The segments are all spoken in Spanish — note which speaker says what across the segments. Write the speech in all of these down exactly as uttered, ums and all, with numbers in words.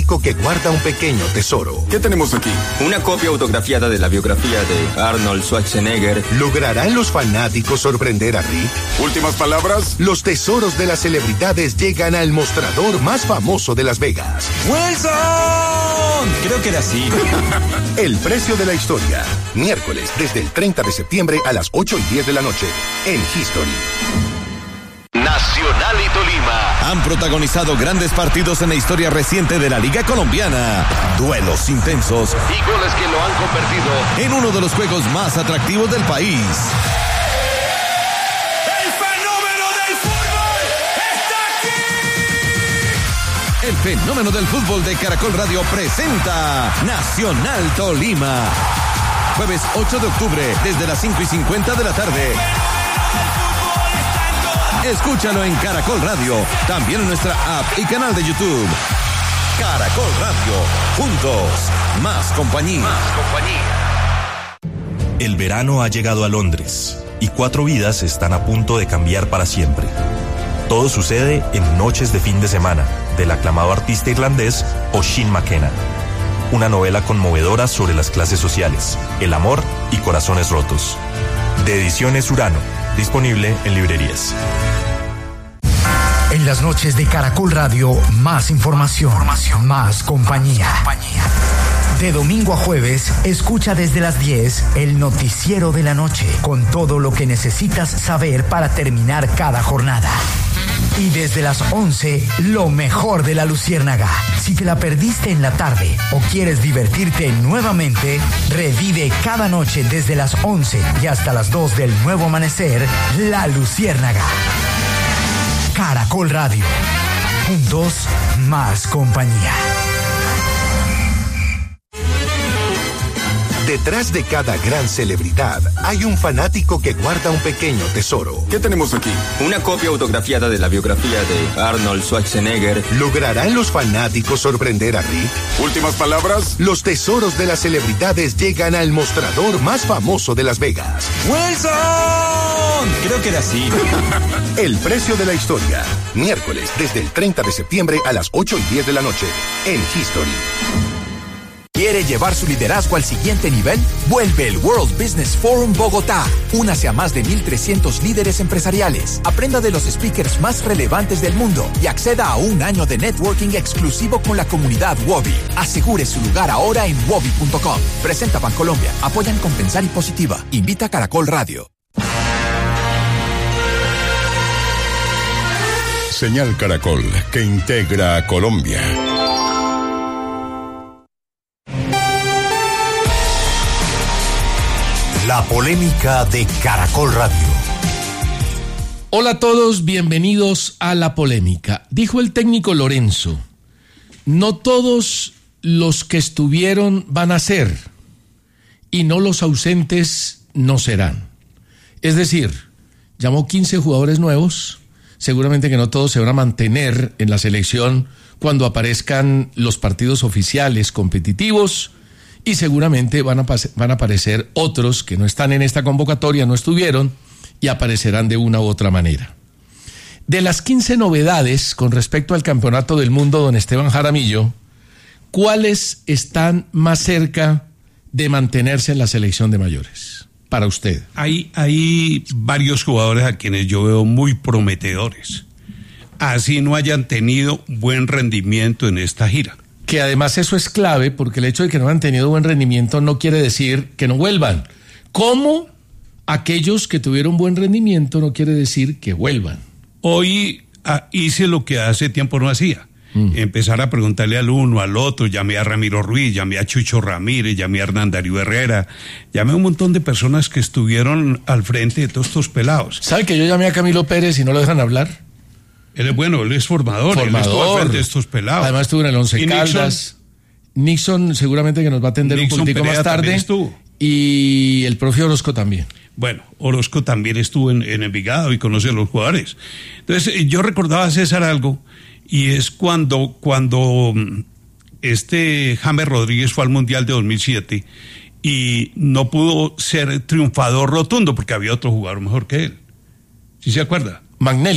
Speaker 1: fanático que guarda un pequeño tesoro.
Speaker 2: ¿Qué tenemos aquí?
Speaker 3: Una copia autografiada de la biografía de Arnold Schwarzenegger.
Speaker 1: ¿Lograrán los fanáticos sorprender a Rick?
Speaker 2: ¿Últimas palabras?
Speaker 1: Los tesoros de las celebridades llegan al mostrador más famoso de Las Vegas.
Speaker 3: ¡Wilson! Creo que era así.
Speaker 1: El precio de la historia. Miércoles, desde el treinta de septiembre a las ocho y diez de la noche, en History.
Speaker 4: Nacional y Tolima
Speaker 5: han protagonizado grandes partidos en la historia reciente de la Liga Colombiana. Duelos intensos
Speaker 4: y goles que lo han convertido
Speaker 5: en uno de los juegos más atractivos del país.
Speaker 6: ¡El fenómeno del fútbol está aquí!
Speaker 5: El fenómeno del fútbol de Caracol Radio presenta Nacional Tolima. Jueves ocho de octubre, desde las cinco y cincuenta de la tarde. Escúchalo en Caracol Radio, también en nuestra app y canal de YouTube. Caracol Radio, juntos, más compañía.
Speaker 4: Más compañía.
Speaker 7: El verano ha llegado a Londres y cuatro vidas están a punto de cambiar para siempre. Todo sucede en Noches de fin de semana, del aclamado artista irlandés Oisin McKenna. Una novela conmovedora sobre las clases sociales, el amor y corazones rotos. De Ediciones Urano, disponible en librerías.
Speaker 8: En las noches de Caracol Radio, más información, información. Más compañía. más compañía. De domingo a jueves, escucha desde las diez el noticiero de la noche, con todo lo que necesitas saber para terminar cada jornada. Y desde las once, lo mejor de la Luciérnaga. Si te la perdiste en la tarde o quieres divertirte nuevamente, revive cada noche desde las once y hasta las dos del nuevo amanecer, La Luciérnaga. Caracol Radio. Juntos, más compañía.
Speaker 1: Detrás de cada gran celebridad hay un fanático que guarda un pequeño tesoro.
Speaker 2: ¿Qué tenemos aquí?
Speaker 3: Una copia autografiada de la biografía de Arnold Schwarzenegger.
Speaker 1: ¿Lograrán los fanáticos sorprender a Rick?
Speaker 2: ¿Últimas palabras?
Speaker 1: Los tesoros de las celebridades llegan al mostrador más famoso de Las Vegas.
Speaker 3: ¡Wilson! Creo que era así.
Speaker 1: El precio de la historia. Miércoles, desde el treinta de septiembre a las ocho y diez de la noche, en History.
Speaker 9: ¿Quiere llevar su liderazgo al siguiente nivel? Vuelve el World Business Forum Bogotá. Únase a más de mil trescientos líderes empresariales. Aprenda de los speakers más relevantes del mundo y acceda a un año de networking exclusivo con la comunidad Wobi. Asegure su lugar ahora en wobi punto com. Presenta Bancolombia. Apoyan Compensar y Positiva. Invita a Caracol Radio.
Speaker 10: Señal Caracol, que integra a Colombia.
Speaker 11: La polémica de Caracol Radio.
Speaker 12: Hola a todos, bienvenidos a La Polémica. Dijo el técnico Lorenzo, no todos los que estuvieron van a ser, y no los ausentes no serán. Es decir, llamó quince jugadores nuevos, seguramente que no todos se van a mantener en la selección cuando aparezcan los partidos oficiales competitivos, y seguramente van a, van a aparecer otros que no están en esta convocatoria, no estuvieron, y aparecerán de una u otra manera. De las quince novedades con respecto al Campeonato del Mundo, don Esteban Jaramillo, ¿cuáles están más cerca de mantenerse en la selección de mayores para usted?
Speaker 13: Hay, hay varios jugadores a quienes yo veo muy prometedores, así no hayan tenido buen rendimiento en esta gira.
Speaker 12: Que además eso es clave, porque el hecho de que no han tenido buen rendimiento no quiere decir que no vuelvan. ¿Cómo aquellos que tuvieron buen rendimiento no quiere decir que vuelvan?
Speaker 13: Hoy ah, hice lo que hace tiempo no hacía. Mm. Empezar a preguntarle al uno, al otro, llamé a Ramiro Ruiz, llamé a Chucho Ramírez, llamé a Hernán Darío Herrera, llamé a un montón de personas que estuvieron al frente de todos estos pelados.
Speaker 12: ¿Sabe que yo llamé a Camilo Pérez y no lo dejan hablar?
Speaker 13: Él es bueno, él es formador,
Speaker 12: formador.
Speaker 13: Él estuvo al frente de estos pelados.
Speaker 12: Además estuvo en el Once Caldas. Nixon, Nixon seguramente que nos va a atender Nixon un poquitico Perea más tarde. Y el profe Orozco también.
Speaker 13: Bueno, Orozco también estuvo en, en Envigado y conoce a los jugadores. Entonces, yo recordaba a César algo, y es cuando, cuando este James Rodríguez fue al Mundial de dos mil siete y no pudo ser triunfador rotundo porque había otro jugador mejor que él. ¿Sí se acuerda?
Speaker 12: Magnelli.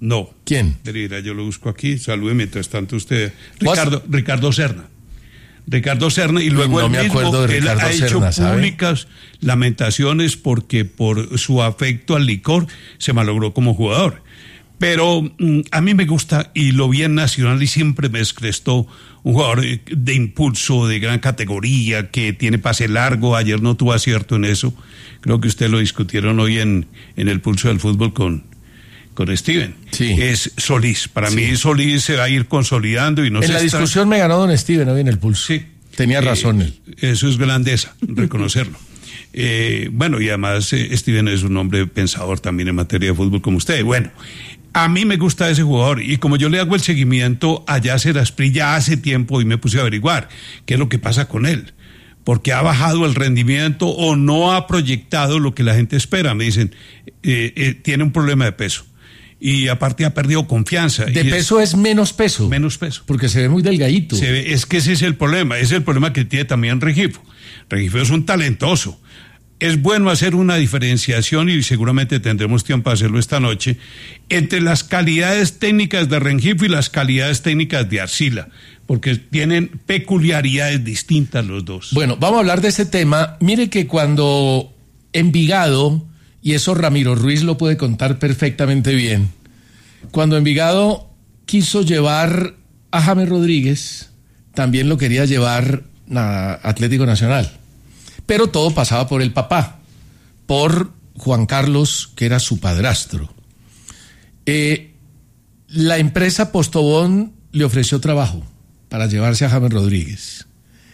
Speaker 13: No.
Speaker 12: ¿Quién?
Speaker 13: Mira, yo lo busco aquí. Salude mientras tanto usted. Ricardo, Ricardo Serna. Ricardo Serna, y luego
Speaker 12: no
Speaker 13: él
Speaker 12: me
Speaker 13: mismo,
Speaker 12: acuerdo de
Speaker 13: él
Speaker 12: Ricardo
Speaker 13: ha hecho
Speaker 12: Serna, ¿sabe?
Speaker 13: públicas lamentaciones porque por su afecto al licor se malogró como jugador. Pero mm, a mí me gusta, y lo vi en Nacional y siempre me descrestó, un jugador de impulso, de gran categoría, que tiene pase largo. Ayer no tuvo acierto en eso. Creo que ustedes lo discutieron hoy en, en el Pulso del Fútbol con, con Steven.
Speaker 12: Sí.
Speaker 13: Es Solís. Para
Speaker 12: Sí.
Speaker 13: mí Solís se va a ir consolidando y no
Speaker 12: En
Speaker 13: se
Speaker 12: la
Speaker 13: está...
Speaker 12: discusión me ganó don Steven hoy en el Pulso.
Speaker 13: Sí.
Speaker 12: Tenía razón él.
Speaker 13: Eh, eso es grandeza, reconocerlo. Eh, bueno, y además eh, Steven es un hombre pensador también en materia de fútbol como usted. Bueno, a mí me gusta ese jugador, y como yo le hago el seguimiento a Yasser Asprilla hace tiempo y me puse a averiguar qué es lo que pasa con él, porque ha bajado el rendimiento o no ha proyectado lo que la gente espera. Me dicen, eh, eh, tiene un problema de peso. Y aparte ha perdido confianza.
Speaker 12: De
Speaker 13: y
Speaker 12: peso es, es menos peso.
Speaker 13: Menos peso.
Speaker 12: Porque se ve muy delgadito.
Speaker 13: Se ve, es que ese es el problema. Ese es el problema que tiene también Rengifo. Rengifo es un talentoso. Es bueno hacer una diferenciación, y seguramente tendremos tiempo para hacerlo esta noche, entre las calidades técnicas de Rengifo y las calidades técnicas de Arcila, porque tienen peculiaridades distintas los dos.
Speaker 12: Bueno, vamos a hablar de ese tema. Mire que cuando Envigado, y eso Ramiro Ruiz lo puede contar perfectamente bien, cuando Envigado quiso llevar a James Rodríguez, también lo quería llevar a Atlético Nacional. Pero todo pasaba por el papá, por Juan Carlos, que era su padrastro. Eh, la empresa Postobón le ofreció trabajo para llevarse a James Rodríguez.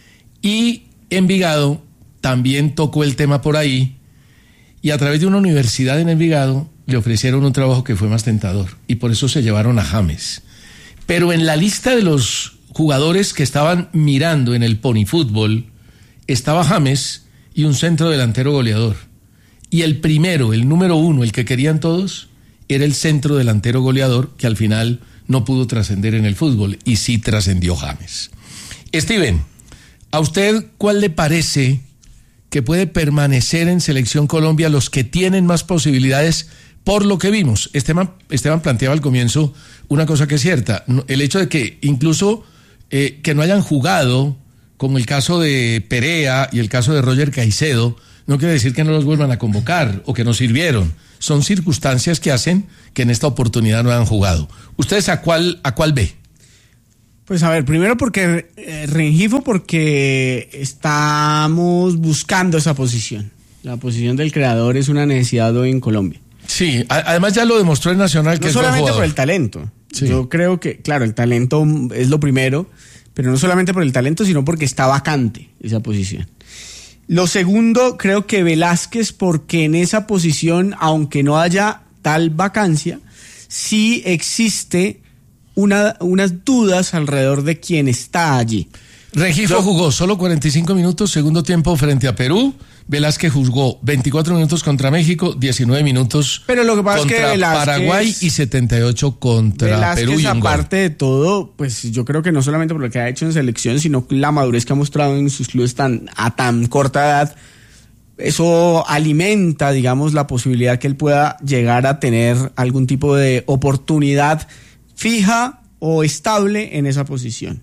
Speaker 12: Y Envigado también tocó el tema por ahí, y a través de una universidad en Envigado le ofrecieron un trabajo que fue más tentador, y por eso se llevaron a James. Pero en la lista de los jugadores que estaban mirando en el Pony Fútbol estaba James y un centro delantero goleador. Y el primero, el número uno, el que querían todos, era el centro delantero goleador, que al final no pudo trascender en el fútbol, y sí trascendió James. Steven, ¿a usted cuál le parece que puede permanecer en Selección Colombia, los que tienen más posibilidades por lo que vimos? Esteban, Esteban planteaba al comienzo una cosa que es cierta, el hecho de que incluso eh, que no hayan jugado, como el caso de Perea y el caso de Roger Caicedo, no quiere decir que no los vuelvan a convocar o que no sirvieron. Son circunstancias que hacen que en esta oportunidad no hayan jugado. ¿Ustedes a cuál, a cuál ve?
Speaker 14: Pues a ver, primero porque eh, Rengifo, porque estamos buscando esa posición. La posición del creador es una necesidad hoy en Colombia.
Speaker 12: Sí, a, además ya lo demostró en Nacional que
Speaker 14: no
Speaker 12: es buen
Speaker 14: solamente
Speaker 12: jugador.
Speaker 14: por el talento.
Speaker 12: Sí.
Speaker 14: Yo creo que, claro, el talento es lo primero, pero no solamente por el talento, sino porque está vacante esa posición. Lo segundo, creo que Velázquez, porque en esa posición, aunque no haya tal vacancia, sí existe una, unas dudas alrededor de quién está allí.
Speaker 12: Rengifo
Speaker 14: Yo,
Speaker 12: jugó solo cuarenta y cinco minutos, segundo tiempo frente a Perú. Velázquez jugó veinticuatro minutos contra México, diecinueve minutos
Speaker 14: pero lo que pasa
Speaker 12: contra
Speaker 14: es que Velázquez,
Speaker 12: Paraguay y setenta y ocho contra
Speaker 14: Velázquez,
Speaker 12: Perú. Y un
Speaker 14: aparte
Speaker 12: gol.
Speaker 14: de todo, pues yo creo que no solamente por lo que ha hecho en selección, sino la madurez que ha mostrado en sus clubes tan, a tan corta edad, eso alimenta, digamos, la posibilidad que él pueda llegar a tener algún tipo de oportunidad fija o estable en esa posición.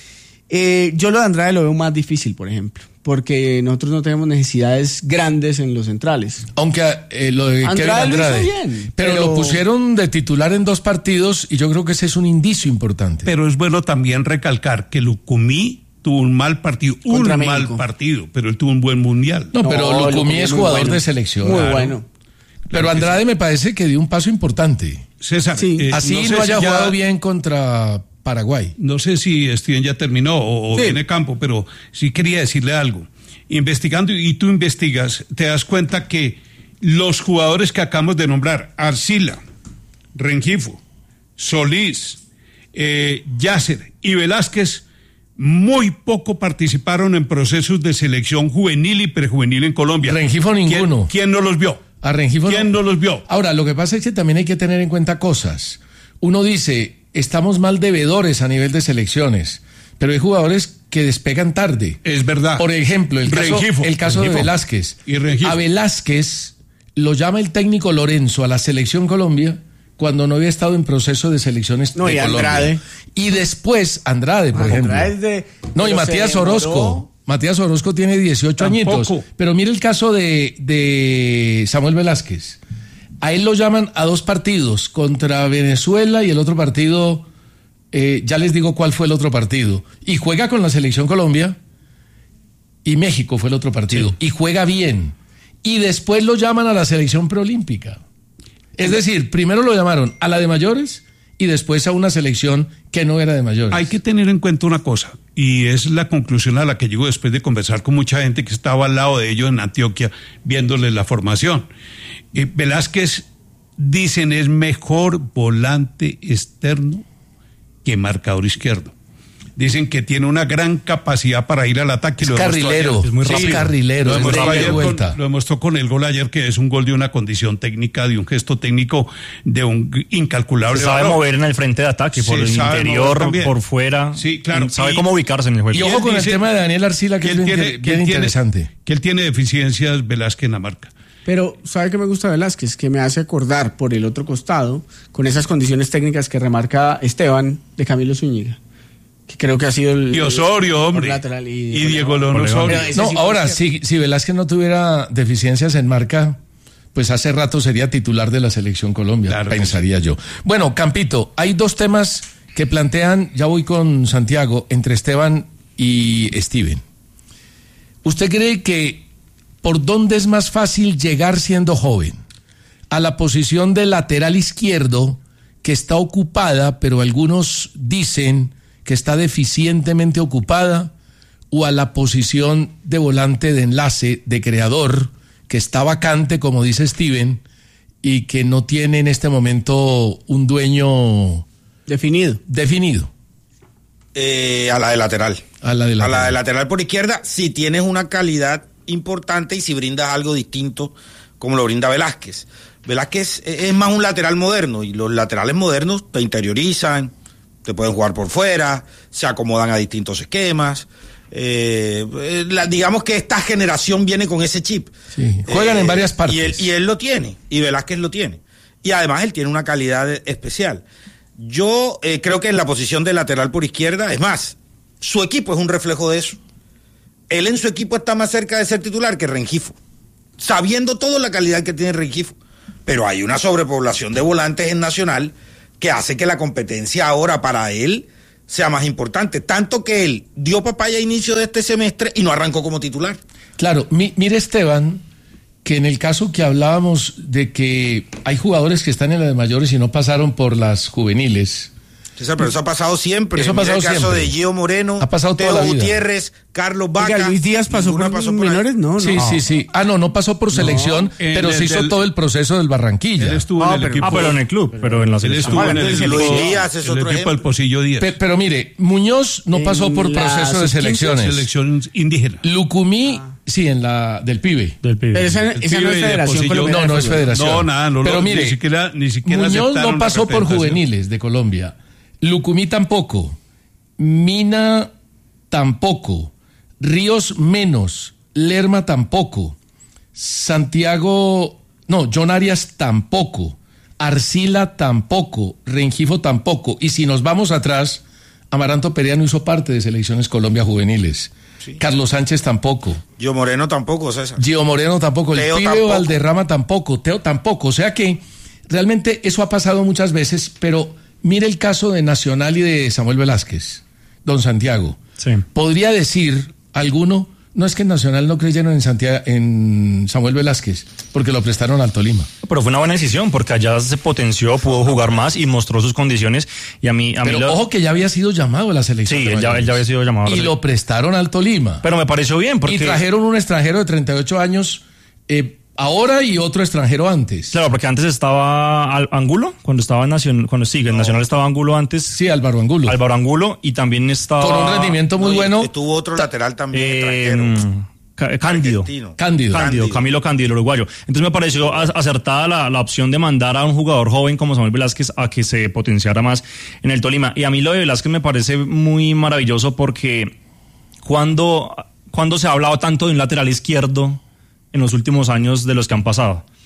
Speaker 14: Eh, yo lo de Andrade lo veo más difícil, por ejemplo, porque nosotros no tenemos necesidades grandes en los centrales.
Speaker 12: Aunque eh, lo de
Speaker 14: Andrade
Speaker 12: Kevin Andrade,
Speaker 14: lo hizo bien,
Speaker 12: pero,
Speaker 14: pero
Speaker 12: lo pusieron de titular en dos partidos y yo creo que ese es un indicio importante.
Speaker 13: Pero es bueno también recalcar que Lucumí tuvo un mal partido,
Speaker 14: Contra
Speaker 13: un
Speaker 14: México.
Speaker 13: mal partido, pero él tuvo un buen mundial.
Speaker 12: No, pero
Speaker 14: No,
Speaker 12: Lucumí
Speaker 14: Lucumí
Speaker 12: es
Speaker 14: muy
Speaker 12: jugador
Speaker 14: bueno.
Speaker 12: de selección.
Speaker 14: Muy
Speaker 12: Claro.
Speaker 14: bueno.
Speaker 12: Pero Andrade me parece que dio un paso importante.
Speaker 13: César,
Speaker 14: Sí.
Speaker 13: eh,
Speaker 12: Así no,
Speaker 13: sé
Speaker 12: haya
Speaker 13: si ya-
Speaker 12: jugado bien contra Paraguay.
Speaker 13: No sé si Steven ya terminó o, o
Speaker 14: Sí.
Speaker 13: tiene campo, pero sí quería decirle algo. Investigando, y tú investigas, te das cuenta que los jugadores que acabamos de nombrar, Arcila, Rengifo, Solís, eh, Yasser y Velázquez, muy poco participaron en procesos de selección juvenil y prejuvenil en Colombia.
Speaker 12: Rengifo ninguno.
Speaker 13: ¿Quién, quién no los vio?
Speaker 12: A Rengifo
Speaker 13: ¿Quién no los vio?
Speaker 12: Ahora, lo que pasa es que también hay que tener en cuenta cosas. Uno dice, estamos mal devedores a nivel de selecciones, pero hay jugadores que despegan tarde.
Speaker 13: Es verdad.
Speaker 12: Por ejemplo, el caso,
Speaker 13: Rengifo,
Speaker 12: el caso
Speaker 13: Rengifo.
Speaker 12: de Velázquez.
Speaker 13: Y Rengifo.
Speaker 12: A Velázquez lo llama el técnico Lorenzo a la selección Colombia cuando no había estado en proceso de selecciones
Speaker 14: no,
Speaker 12: de
Speaker 14: y
Speaker 12: Colombia.
Speaker 14: Andrade.
Speaker 12: Y después, Andrade, por
Speaker 14: Ah,
Speaker 12: ejemplo.
Speaker 14: Andrade de-
Speaker 12: no, y
Speaker 14: pero
Speaker 12: Matías
Speaker 14: se demoró.
Speaker 12: Orozco. Matías Orozco tiene dieciocho
Speaker 13: Tampoco.
Speaker 12: añitos. Pero mire el caso de, de Samuel Velázquez. A él lo llaman a dos partidos, contra Venezuela y el otro partido, eh, ya les digo cuál fue el otro partido. Y juega con la Selección Colombia y México fue el otro partido. Sí. Y juega bien. Y después lo llaman a la Selección Preolímpica. Es decir, primero lo llamaron a la de mayores y después a una selección que no era de mayores.
Speaker 13: Hay que tener en cuenta una cosa, y es la conclusión a la que llego después de conversar con mucha gente que estaba al lado de ellos en Antioquia, viéndoles la formación. Eh, Velázquez, dicen, es mejor volante externo que marcador izquierdo. Dicen que tiene una gran capacidad para ir al ataque.
Speaker 12: Es
Speaker 13: lo
Speaker 12: carrilero,
Speaker 13: ayer.
Speaker 12: es muy rápido. Es carrilero,
Speaker 13: Lo
Speaker 12: es
Speaker 13: demostró,
Speaker 12: muy
Speaker 13: ayer
Speaker 12: vuelta.
Speaker 13: con, lo demostró con el gol ayer, que es un gol de una condición técnica, de un gesto técnico, de un incalculable
Speaker 15: Se sabe
Speaker 13: valor.
Speaker 15: mover en el frente de ataque, por
Speaker 13: Se
Speaker 15: el
Speaker 13: sabe
Speaker 15: interior,
Speaker 13: mover
Speaker 15: por fuera.
Speaker 13: Sí, claro.
Speaker 15: Sabe
Speaker 13: Y-
Speaker 15: cómo ubicarse en el juego.
Speaker 12: Y ojo con
Speaker 13: dice
Speaker 12: el tema de Daniel Arcila, que,
Speaker 13: que
Speaker 12: es
Speaker 13: él
Speaker 12: bien,
Speaker 13: tiene-
Speaker 12: bien
Speaker 13: que él tiene-
Speaker 12: interesante.
Speaker 13: Que él tiene deficiencias, Velázquez, en la marca.
Speaker 14: Pero, ¿sabe qué me gusta de Velázquez? Que me hace acordar por el otro costado, con esas condiciones técnicas que remarca Esteban de Camilo Zúñiga, que creo que ha sido el...
Speaker 13: Y Osorio,
Speaker 14: el-
Speaker 13: hombre.
Speaker 14: lateral, y,
Speaker 13: Y Diego León Osorio.
Speaker 14: Pero ese
Speaker 12: No,
Speaker 14: sí
Speaker 12: ahora,
Speaker 14: puede ser.
Speaker 12: si, si Velázquez no tuviera deficiencias en marca, pues hace rato sería titular de la Selección Colombia,
Speaker 13: Claro que
Speaker 12: pensaría yo. Bueno, Campito, hay dos temas que plantean, ya voy con Santiago, entre Esteban y Steven. ¿Usted cree que por dónde es más fácil llegar siendo joven? ¿A la posición de lateral izquierdo, que está ocupada, pero algunos dicen que está deficientemente ocupada, o a la posición de volante de enlace, de creador, que está vacante, como dice Steven, y que no tiene en este momento un dueño
Speaker 14: definido?
Speaker 12: Definido.
Speaker 16: Eh, a la de lateral.
Speaker 12: A la de lateral.
Speaker 16: A la de lateral por izquierda, si tienes una calidad importante y si brindas algo distinto, como lo brinda Velázquez. Velázquez es más un lateral moderno, y los laterales modernos te interiorizan, te pueden jugar por fuera, se acomodan a distintos esquemas. Eh, la, digamos que esta generación viene con ese chip.
Speaker 12: Sí, juegan
Speaker 16: Eh,
Speaker 12: en varias partes.
Speaker 16: Y él, y él lo tiene, y Velázquez lo tiene. Y además él tiene una calidad especial. Yo eh, creo que en la posición de lateral por izquierda, es más, su equipo es un reflejo de eso. Él en su equipo está más cerca de ser titular que Rengifo, sabiendo todo la calidad que tiene Rengifo. Pero hay una sobrepoblación de volantes en Nacional que hace que la competencia ahora para él sea más importante. Tanto que él dio papaya a inicio de este semestre y no arrancó como titular.
Speaker 12: Claro, mi, mire Esteban, que en el caso que hablábamos de que hay jugadores que están en las de mayores y no pasaron por las juveniles.
Speaker 16: César, pero eso ha pasado siempre.
Speaker 12: Eso ha
Speaker 16: Mira
Speaker 12: pasado
Speaker 16: el caso
Speaker 12: siempre.
Speaker 16: de Gio Moreno,
Speaker 12: Ha pasado toda
Speaker 16: Teo
Speaker 12: la vida.
Speaker 16: Gutiérrez, Carlos Vaca.
Speaker 14: Oiga, Luis Díaz pasó
Speaker 16: ninguno
Speaker 14: por
Speaker 16: pasó por
Speaker 14: menores,
Speaker 16: ahí.
Speaker 14: no, no.
Speaker 12: Sí, sí, sí. Ah, no, no pasó por selección,
Speaker 13: en
Speaker 12: pero
Speaker 13: el
Speaker 12: se hizo
Speaker 13: del-
Speaker 12: todo el proceso del Barranquilla.
Speaker 13: Él estuvo
Speaker 14: Ah,
Speaker 13: en el
Speaker 14: pero-
Speaker 13: equipo.
Speaker 15: Ah, pero en el club, pero en la
Speaker 13: Él
Speaker 15: selección.
Speaker 13: estuvo en el
Speaker 14: entonces
Speaker 13: equipo,
Speaker 16: Luis Díaz es
Speaker 13: el
Speaker 16: otro
Speaker 13: equipo del
Speaker 16: ejemplo.
Speaker 13: Pocillo Díaz.
Speaker 12: Pe- pero mire, Muñoz no
Speaker 14: En
Speaker 12: pasó por
Speaker 14: la
Speaker 12: proceso de
Speaker 14: sub quince,
Speaker 12: selecciones.
Speaker 13: Selección indígena.
Speaker 12: Lucumí, sí, en la del pibe.
Speaker 15: Del pibe.
Speaker 14: Pero esa,
Speaker 13: El
Speaker 14: esa no
Speaker 13: pibe
Speaker 14: es
Speaker 13: de
Speaker 14: Federación
Speaker 13: Pocillo.
Speaker 14: Colombiana
Speaker 12: No, no
Speaker 14: de
Speaker 12: es
Speaker 14: Fútbol.
Speaker 12: federación.
Speaker 13: No, nada, no,
Speaker 12: Pero
Speaker 13: lo-
Speaker 12: mire,
Speaker 13: ni siquiera, ni siquiera
Speaker 12: Muñoz
Speaker 13: aceptaron
Speaker 12: no pasó por
Speaker 13: representación.
Speaker 12: juveniles de Colombia. Lucumí tampoco. Mina tampoco. Ríos menos. Lerma tampoco. Santiago, no, John Arias tampoco. Arcila tampoco. Rengifo tampoco. Y si nos vamos atrás, Amaranto Perea no hizo parte de Selecciones Colombia juveniles.
Speaker 16: Sí.
Speaker 12: Carlos Sánchez tampoco.
Speaker 16: Gio Moreno tampoco, César.
Speaker 12: Gio Moreno tampoco, el
Speaker 16: Teo
Speaker 12: pibe
Speaker 16: tampoco.
Speaker 12: Valderrama tampoco, Teo tampoco. O sea que realmente eso ha pasado muchas veces, pero mire el caso de Nacional y de Samuel Velázquez, don Santiago.
Speaker 15: Sí.
Speaker 12: Podría decir alguno, no es que en Nacional no creyeron en, Santiago, en Samuel Velázquez, porque lo prestaron al Tolima.
Speaker 15: Pero fue una buena decisión porque allá se potenció, pudo jugar más y mostró sus condiciones. Y a mí, a mí
Speaker 12: Pero
Speaker 15: lo-
Speaker 12: ojo que ya había sido llamado a la selección.
Speaker 15: Sí,
Speaker 12: de
Speaker 15: él ya,
Speaker 12: mayores.
Speaker 15: él ya había sido llamado. a la
Speaker 12: Y
Speaker 15: sele-
Speaker 12: lo prestaron al Tolima.
Speaker 15: Pero me pareció bien porque...
Speaker 12: Y trajeron un extranjero de treinta y ocho años eh, ahora y otro extranjero antes.
Speaker 15: Claro, porque antes estaba Al- Angulo, cuando estaba en Nacional, cuando sí, en Nacional estaba Angulo antes.
Speaker 12: Sí, Álvaro Angulo.
Speaker 15: Álvaro Angulo y también estaba...
Speaker 12: Con un rendimiento muy
Speaker 16: No, y
Speaker 12: bueno.
Speaker 16: Estuvo otro lateral también
Speaker 15: Eh,
Speaker 16: extranjero.
Speaker 15: Ca- Cándido.
Speaker 16: Argentino.
Speaker 12: Cándido.
Speaker 15: Cándido, Camilo Cándido, el uruguayo. Entonces me pareció a- acertada la, la opción de mandar a un jugador joven como Samuel Velázquez a que se potenciara más en el Tolima. Y a mí lo de Velázquez me parece muy maravilloso porque cuando, cuando se ha hablado tanto de un lateral izquierdo en los últimos años de los que han pasado.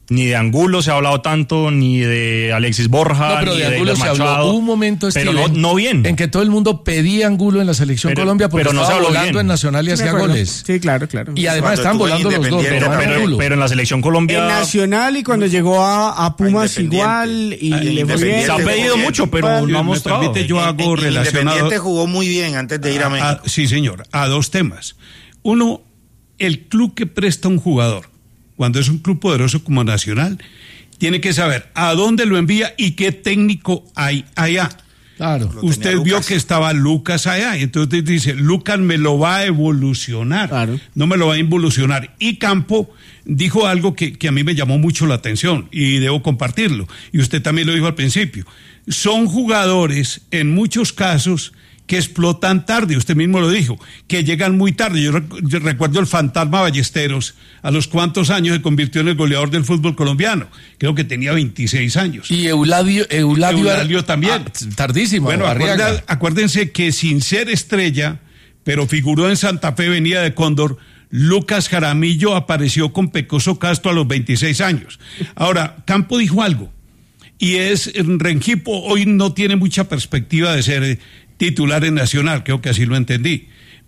Speaker 15: Ni de Angulo se ha hablado tanto, ni de Alexis Borja,
Speaker 12: no, pero
Speaker 15: ni
Speaker 12: de
Speaker 15: de
Speaker 12: Angulo se habló. Hubo un momento,
Speaker 15: pero
Speaker 12: Steven,
Speaker 15: no, no bien.
Speaker 12: en que todo el mundo pedía Angulo en la selección
Speaker 15: pero,
Speaker 12: Colombia porque
Speaker 15: pero no
Speaker 12: estaba
Speaker 15: se
Speaker 12: volando
Speaker 15: bien.
Speaker 12: en Nacional y hacía goles.
Speaker 14: Sí, claro, claro.
Speaker 12: Y además estaban volando los dos.
Speaker 15: Pero, pero, pero en la selección Colombia...
Speaker 14: En Nacional y cuando llegó a, a Pumas igual y le fue bien.
Speaker 15: Se ha pedido mucho, pero no ha mostrado.
Speaker 13: Permite, yo hago
Speaker 16: en, en
Speaker 13: relacionado...
Speaker 16: Independiente jugó muy bien antes de ir a, a México.
Speaker 13: A, sí, señor, a dos temas. Uno, el club que presta un jugador, cuando es un club poderoso como Nacional, tiene que saber a dónde lo envía y qué técnico hay allá.
Speaker 12: Claro.
Speaker 13: Usted vio que estaba Lucas allá, y entonces dice, Lucas me lo va a evolucionar, claro. no me lo va a involucionar. Y Campo dijo algo que, que a mí me llamó mucho la atención y debo compartirlo, y usted también lo dijo al principio. Son jugadores, en muchos casos, que explotan tarde, usted mismo lo dijo, que llegan muy tarde. Yo, rec- yo recuerdo el fantasma Ballesteros, a los cuantos años se convirtió en el goleador del fútbol colombiano, creo que tenía veintiséis años.
Speaker 12: Y Euladio, Euladio,
Speaker 13: Euladio también.
Speaker 12: Ah, tardísimo.
Speaker 13: Bueno, acuerda, acuérdense que sin ser estrella, pero figuró en Santa Fe, venía de Cóndor, Lucas Jaramillo apareció con Pecoso Castro a los veintiséis años. Ahora, Campo dijo algo, y es, Rengifo hoy no tiene mucha perspectiva de ser titular en Nacional, creo que así lo entendí.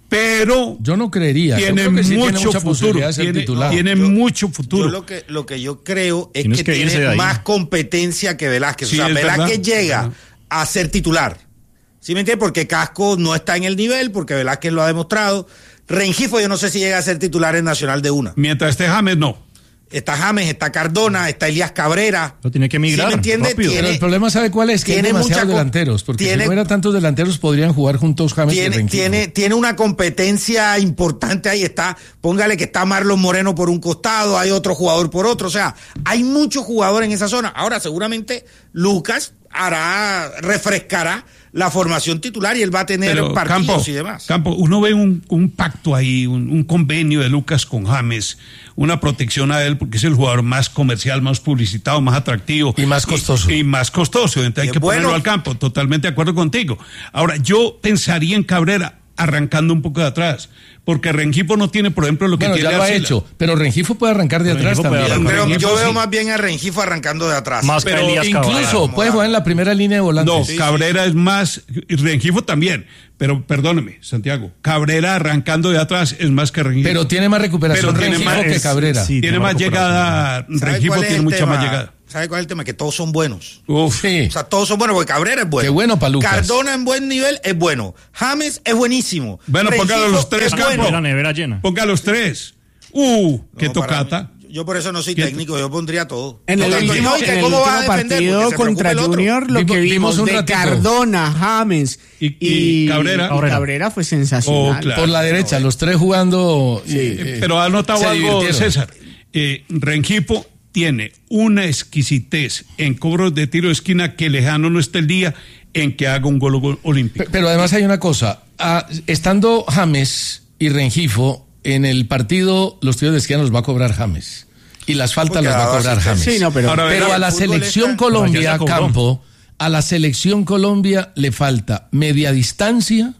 Speaker 13: Pero
Speaker 12: yo no creería,
Speaker 13: tiene,
Speaker 12: yo creo que sí
Speaker 13: mucho
Speaker 12: tiene mucha
Speaker 13: futuro,
Speaker 12: de ser
Speaker 13: tiene,
Speaker 12: titular.
Speaker 13: tiene
Speaker 16: yo,
Speaker 13: mucho futuro.
Speaker 16: Yo lo que lo que yo creo es
Speaker 15: Tienes
Speaker 16: que,
Speaker 15: que
Speaker 16: tiene más competencia que Velázquez.
Speaker 13: Sí,
Speaker 16: o sea, Velázquez
Speaker 13: verdad.
Speaker 16: llega
Speaker 13: Ajá.
Speaker 16: a ser titular. ¿Sí me entiendes? Porque Casco no está en el nivel, porque Velázquez lo ha demostrado. Rengifo yo no sé si llega a ser titular en Nacional de una.
Speaker 13: Mientras esté James, no.
Speaker 16: Está James, está Cardona, está Elías Cabrera.
Speaker 15: Lo tiene que migrar.
Speaker 16: ¿Sí me entiende?
Speaker 15: Rápido.
Speaker 12: Pero el problema, ¿sabe cuál es? Que hay demasiados delanteros, porque
Speaker 16: tiene,
Speaker 12: si no hubiera tantos delanteros podrían jugar juntos James
Speaker 16: tiene,
Speaker 12: y Rengifo.
Speaker 16: Tiene, tiene una competencia importante ahí, está, póngale que está Marlon Moreno por un costado, hay otro jugador por otro, o sea, hay muchos jugadores en esa zona. Ahora, seguramente Lucas hará, refrescará la formación titular y él va a tener
Speaker 13: Pero,
Speaker 16: partidos
Speaker 13: Campo,
Speaker 16: y demás.
Speaker 13: Campo, uno ve un, un pacto ahí, un, un convenio de Lucas con James, una protección a él porque es el jugador más comercial, más publicitado, más atractivo.
Speaker 12: Y más costoso.
Speaker 13: Y, y más costoso, entonces hay que
Speaker 16: bueno.
Speaker 13: ponerlo al campo, totalmente de acuerdo contigo. Ahora, yo pensaría en Cabrera arrancando un poco de atrás, porque Rengifo no tiene, por ejemplo, lo que
Speaker 12: bueno,
Speaker 13: tiene
Speaker 12: ya lo ha
Speaker 13: Arcila.
Speaker 12: hecho, pero Rengifo puede arrancar de
Speaker 15: Rengifo
Speaker 12: atrás
Speaker 15: puede
Speaker 12: también.
Speaker 15: arrancar.
Speaker 16: Pero
Speaker 13: Rengifo,
Speaker 16: yo veo
Speaker 13: sí.
Speaker 16: más bien a Rengifo arrancando de atrás.
Speaker 15: Más que
Speaker 13: Pero
Speaker 15: Elías
Speaker 12: Incluso
Speaker 15: Cabrera.
Speaker 12: puede jugar en la primera línea de volantes.
Speaker 13: No,
Speaker 16: Sí,
Speaker 13: Cabrera es más, y Rengifo también, pero perdóneme, Santiago, Cabrera arrancando de atrás es más que Rengifo.
Speaker 12: Pero tiene más recuperación
Speaker 13: Pero tiene
Speaker 12: Rengifo
Speaker 13: más-
Speaker 12: que
Speaker 13: es-
Speaker 12: Cabrera.
Speaker 15: sí.
Speaker 13: tiene más llegada,
Speaker 16: ¿Sabe
Speaker 13: Rengifo
Speaker 16: cuál es
Speaker 13: tiene
Speaker 16: el
Speaker 13: mucha
Speaker 16: tema?
Speaker 13: más llegada.
Speaker 16: ¿Sabe cuál es el tema? Que todos son buenos.
Speaker 13: Uf.
Speaker 12: Sí.
Speaker 16: O sea, todos son buenos, porque Cabrera es bueno.
Speaker 12: Qué bueno pa' Lucas.
Speaker 16: Cardona en buen nivel es bueno. James es buenísimo.
Speaker 13: Bueno, póngalo
Speaker 16: Rengifo
Speaker 13: los tres,
Speaker 16: es
Speaker 13: Campo.
Speaker 16: bueno.
Speaker 15: La nevera llena.
Speaker 13: Ponga los tres. Uh, qué
Speaker 16: No, para
Speaker 13: tocata.
Speaker 16: mí, yo por eso no soy
Speaker 13: ¿Qué-
Speaker 16: técnico, yo pondría todo.
Speaker 14: En el
Speaker 16: Todo.
Speaker 14: último,
Speaker 16: No, ¿y que
Speaker 14: en el
Speaker 16: cómo vas a
Speaker 14: último
Speaker 16: defender?
Speaker 14: partido
Speaker 16: Porque se
Speaker 14: contra
Speaker 16: preocupe el otro.
Speaker 14: Junior, lo
Speaker 12: Vimos-
Speaker 14: que
Speaker 12: vimos
Speaker 14: vimos
Speaker 12: un
Speaker 14: de
Speaker 12: ratico.
Speaker 14: Cardona, James
Speaker 13: Y-
Speaker 14: y,
Speaker 13: y Cabrera.
Speaker 14: y Cabrera fue sensacional.
Speaker 13: Oh, claro.
Speaker 12: Por la derecha, los tres jugando.
Speaker 14: Sí.
Speaker 12: eh, eh,
Speaker 13: Pero ha notado
Speaker 12: se
Speaker 13: algo,
Speaker 12: divirtieron.
Speaker 13: César. Eh, Rengifo tiene una exquisitez en cobros de tiro de esquina que lejano no está el día en que haga un gol gol olímpico.
Speaker 12: Pe- Pero además hay una cosa. Ah, estando James y Rengifo en el partido, los tiros de esquina los va a cobrar James. Y las faltas
Speaker 16: Porque
Speaker 12: las va a
Speaker 16: daba
Speaker 12: cobrar James.
Speaker 16: asistencia.
Speaker 14: Sí, no, pero-
Speaker 13: Ahora,
Speaker 12: Pero
Speaker 13: verá,
Speaker 12: a la
Speaker 16: el fútbol
Speaker 12: selección
Speaker 16: está-
Speaker 12: Colombia,
Speaker 15: Pero ya se cobró.
Speaker 12: Campo, a la selección Colombia le falta media distancia.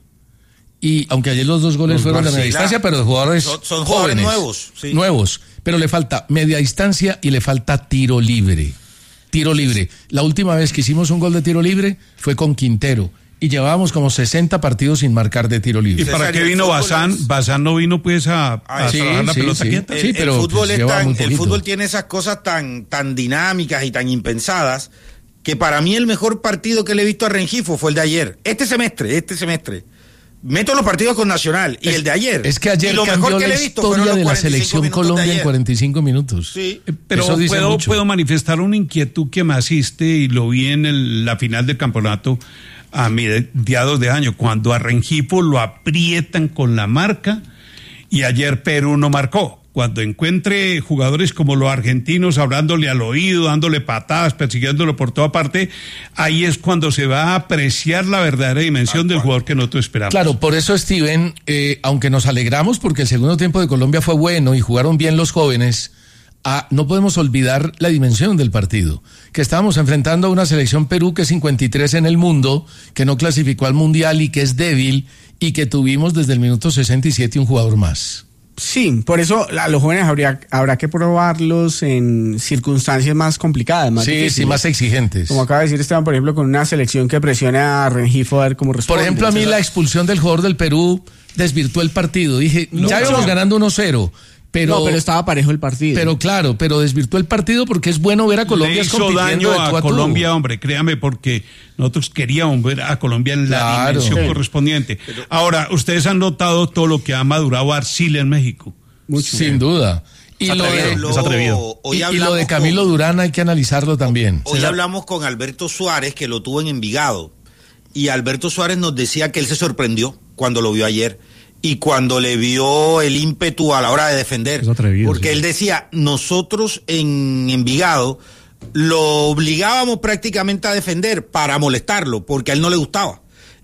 Speaker 12: Y aunque ayer los dos goles
Speaker 16: Los
Speaker 12: fueron de
Speaker 16: goles,
Speaker 12: media
Speaker 16: sí,
Speaker 12: distancia,
Speaker 16: claro.
Speaker 12: pero de jugadores
Speaker 16: Son- son jugadores
Speaker 12: jóvenes,
Speaker 16: nuevos, sí.
Speaker 12: nuevos. Pero le falta media distancia y le falta tiro libre. Tiro libre. La última vez que hicimos un gol de tiro libre fue con Quintero. Y llevábamos como sesenta partidos sin marcar de tiro
Speaker 13: ¿Y
Speaker 12: libre.
Speaker 13: para
Speaker 16: César,
Speaker 13: qué
Speaker 16: el
Speaker 13: vino
Speaker 16: fútbol
Speaker 13: Bazán?
Speaker 16: es-
Speaker 13: Bazán no vino pues a, a
Speaker 16: Ah, sí,
Speaker 13: trabajar la
Speaker 12: sí,
Speaker 13: pelota
Speaker 12: sí.
Speaker 13: quieta.
Speaker 16: El,
Speaker 12: Sí,
Speaker 16: el
Speaker 12: pero,
Speaker 16: fútbol
Speaker 12: pues,
Speaker 16: es
Speaker 12: lleva
Speaker 16: tan-
Speaker 12: muy
Speaker 16: el
Speaker 12: poquito.
Speaker 16: fútbol tiene esas cosas tan, tan dinámicas y tan impensadas que para mí el mejor partido que le he visto a Rengifo fue el de ayer. Este semestre, este semestre. Meto los partidos con Nacional y
Speaker 12: Es-
Speaker 16: el de ayer.
Speaker 12: Es que ayer
Speaker 16: y lo
Speaker 12: cambió
Speaker 16: mejor que
Speaker 12: la
Speaker 16: le he visto fueron
Speaker 12: historia
Speaker 16: los
Speaker 12: de la
Speaker 16: cuarenta y cinco
Speaker 12: selección
Speaker 16: minutos de
Speaker 12: Colombia en
Speaker 16: ayer.
Speaker 12: cuarenta y cinco minutos.
Speaker 16: Sí.
Speaker 13: Pero
Speaker 12: Eso dice
Speaker 13: puedo,
Speaker 12: mucho.
Speaker 13: puedo manifestar una inquietud que me asiste y lo vi en el- la final del campeonato a mediados de año, cuando a Rengifo lo aprietan con la marca y ayer Perú no marcó. Cuando encuentre jugadores como los argentinos hablándole al oído, dándole patadas, persiguiéndolo por toda parte, ahí es cuando se va a apreciar la verdadera dimensión del jugador que nosotros esperamos.
Speaker 12: Claro, por eso, Steven, eh, aunque nos alegramos porque el segundo tiempo de Colombia fue bueno y jugaron bien los jóvenes, ah, no podemos olvidar la dimensión del partido. Que estábamos enfrentando a una selección Perú que es cincuenta y tres en el mundo, que no clasificó al Mundial y que es débil, y que tuvimos desde el minuto sesenta y siete un jugador más.
Speaker 14: Sí, por eso a los jóvenes habría, habrá que probarlos en circunstancias más complicadas, más
Speaker 12: sí,
Speaker 14: difíciles.
Speaker 12: Sí, más exigentes.
Speaker 14: Como acaba de decir Esteban, por ejemplo, con una selección que presiona a Rengifo a ver cómo responde.
Speaker 12: Por ejemplo, a mí la expulsión del jugador del Perú desvirtuó el partido. Dije, no, ya íbamos ganando uno cero. Pero,
Speaker 14: no, pero estaba parejo el partido.
Speaker 12: Pero claro, pero desvirtuó el partido porque es bueno ver a Colombia
Speaker 13: Le hizo
Speaker 12: compitiendo
Speaker 13: daño
Speaker 12: de tú
Speaker 13: a,
Speaker 12: a tú.
Speaker 13: Colombia, hombre, créame, porque nosotros queríamos ver a Colombia en la
Speaker 12: Claro.
Speaker 13: dimensión
Speaker 12: Sí.
Speaker 13: correspondiente. Ahora, ustedes han notado todo lo que ha madurado Arcila en México.
Speaker 14: Mucho.
Speaker 12: Sin duda. Y
Speaker 16: Es
Speaker 12: lo, de,
Speaker 16: atrevido.
Speaker 12: es atrevido.
Speaker 16: Hoy
Speaker 12: Y, y
Speaker 16: hablamos
Speaker 12: lo de Camilo
Speaker 16: con-
Speaker 12: Durán hay que analizarlo también.
Speaker 16: Hoy hablamos con Alberto Suárez, que lo tuvo en Envigado, y Alberto Suárez nos decía que él se sorprendió cuando lo vio ayer y cuando le vio el ímpetu a la hora de defender.
Speaker 15: Es atrevido,
Speaker 16: porque
Speaker 15: sí.
Speaker 16: él decía, nosotros en Envigado lo obligábamos prácticamente a defender para molestarlo, porque a él no le gustaba.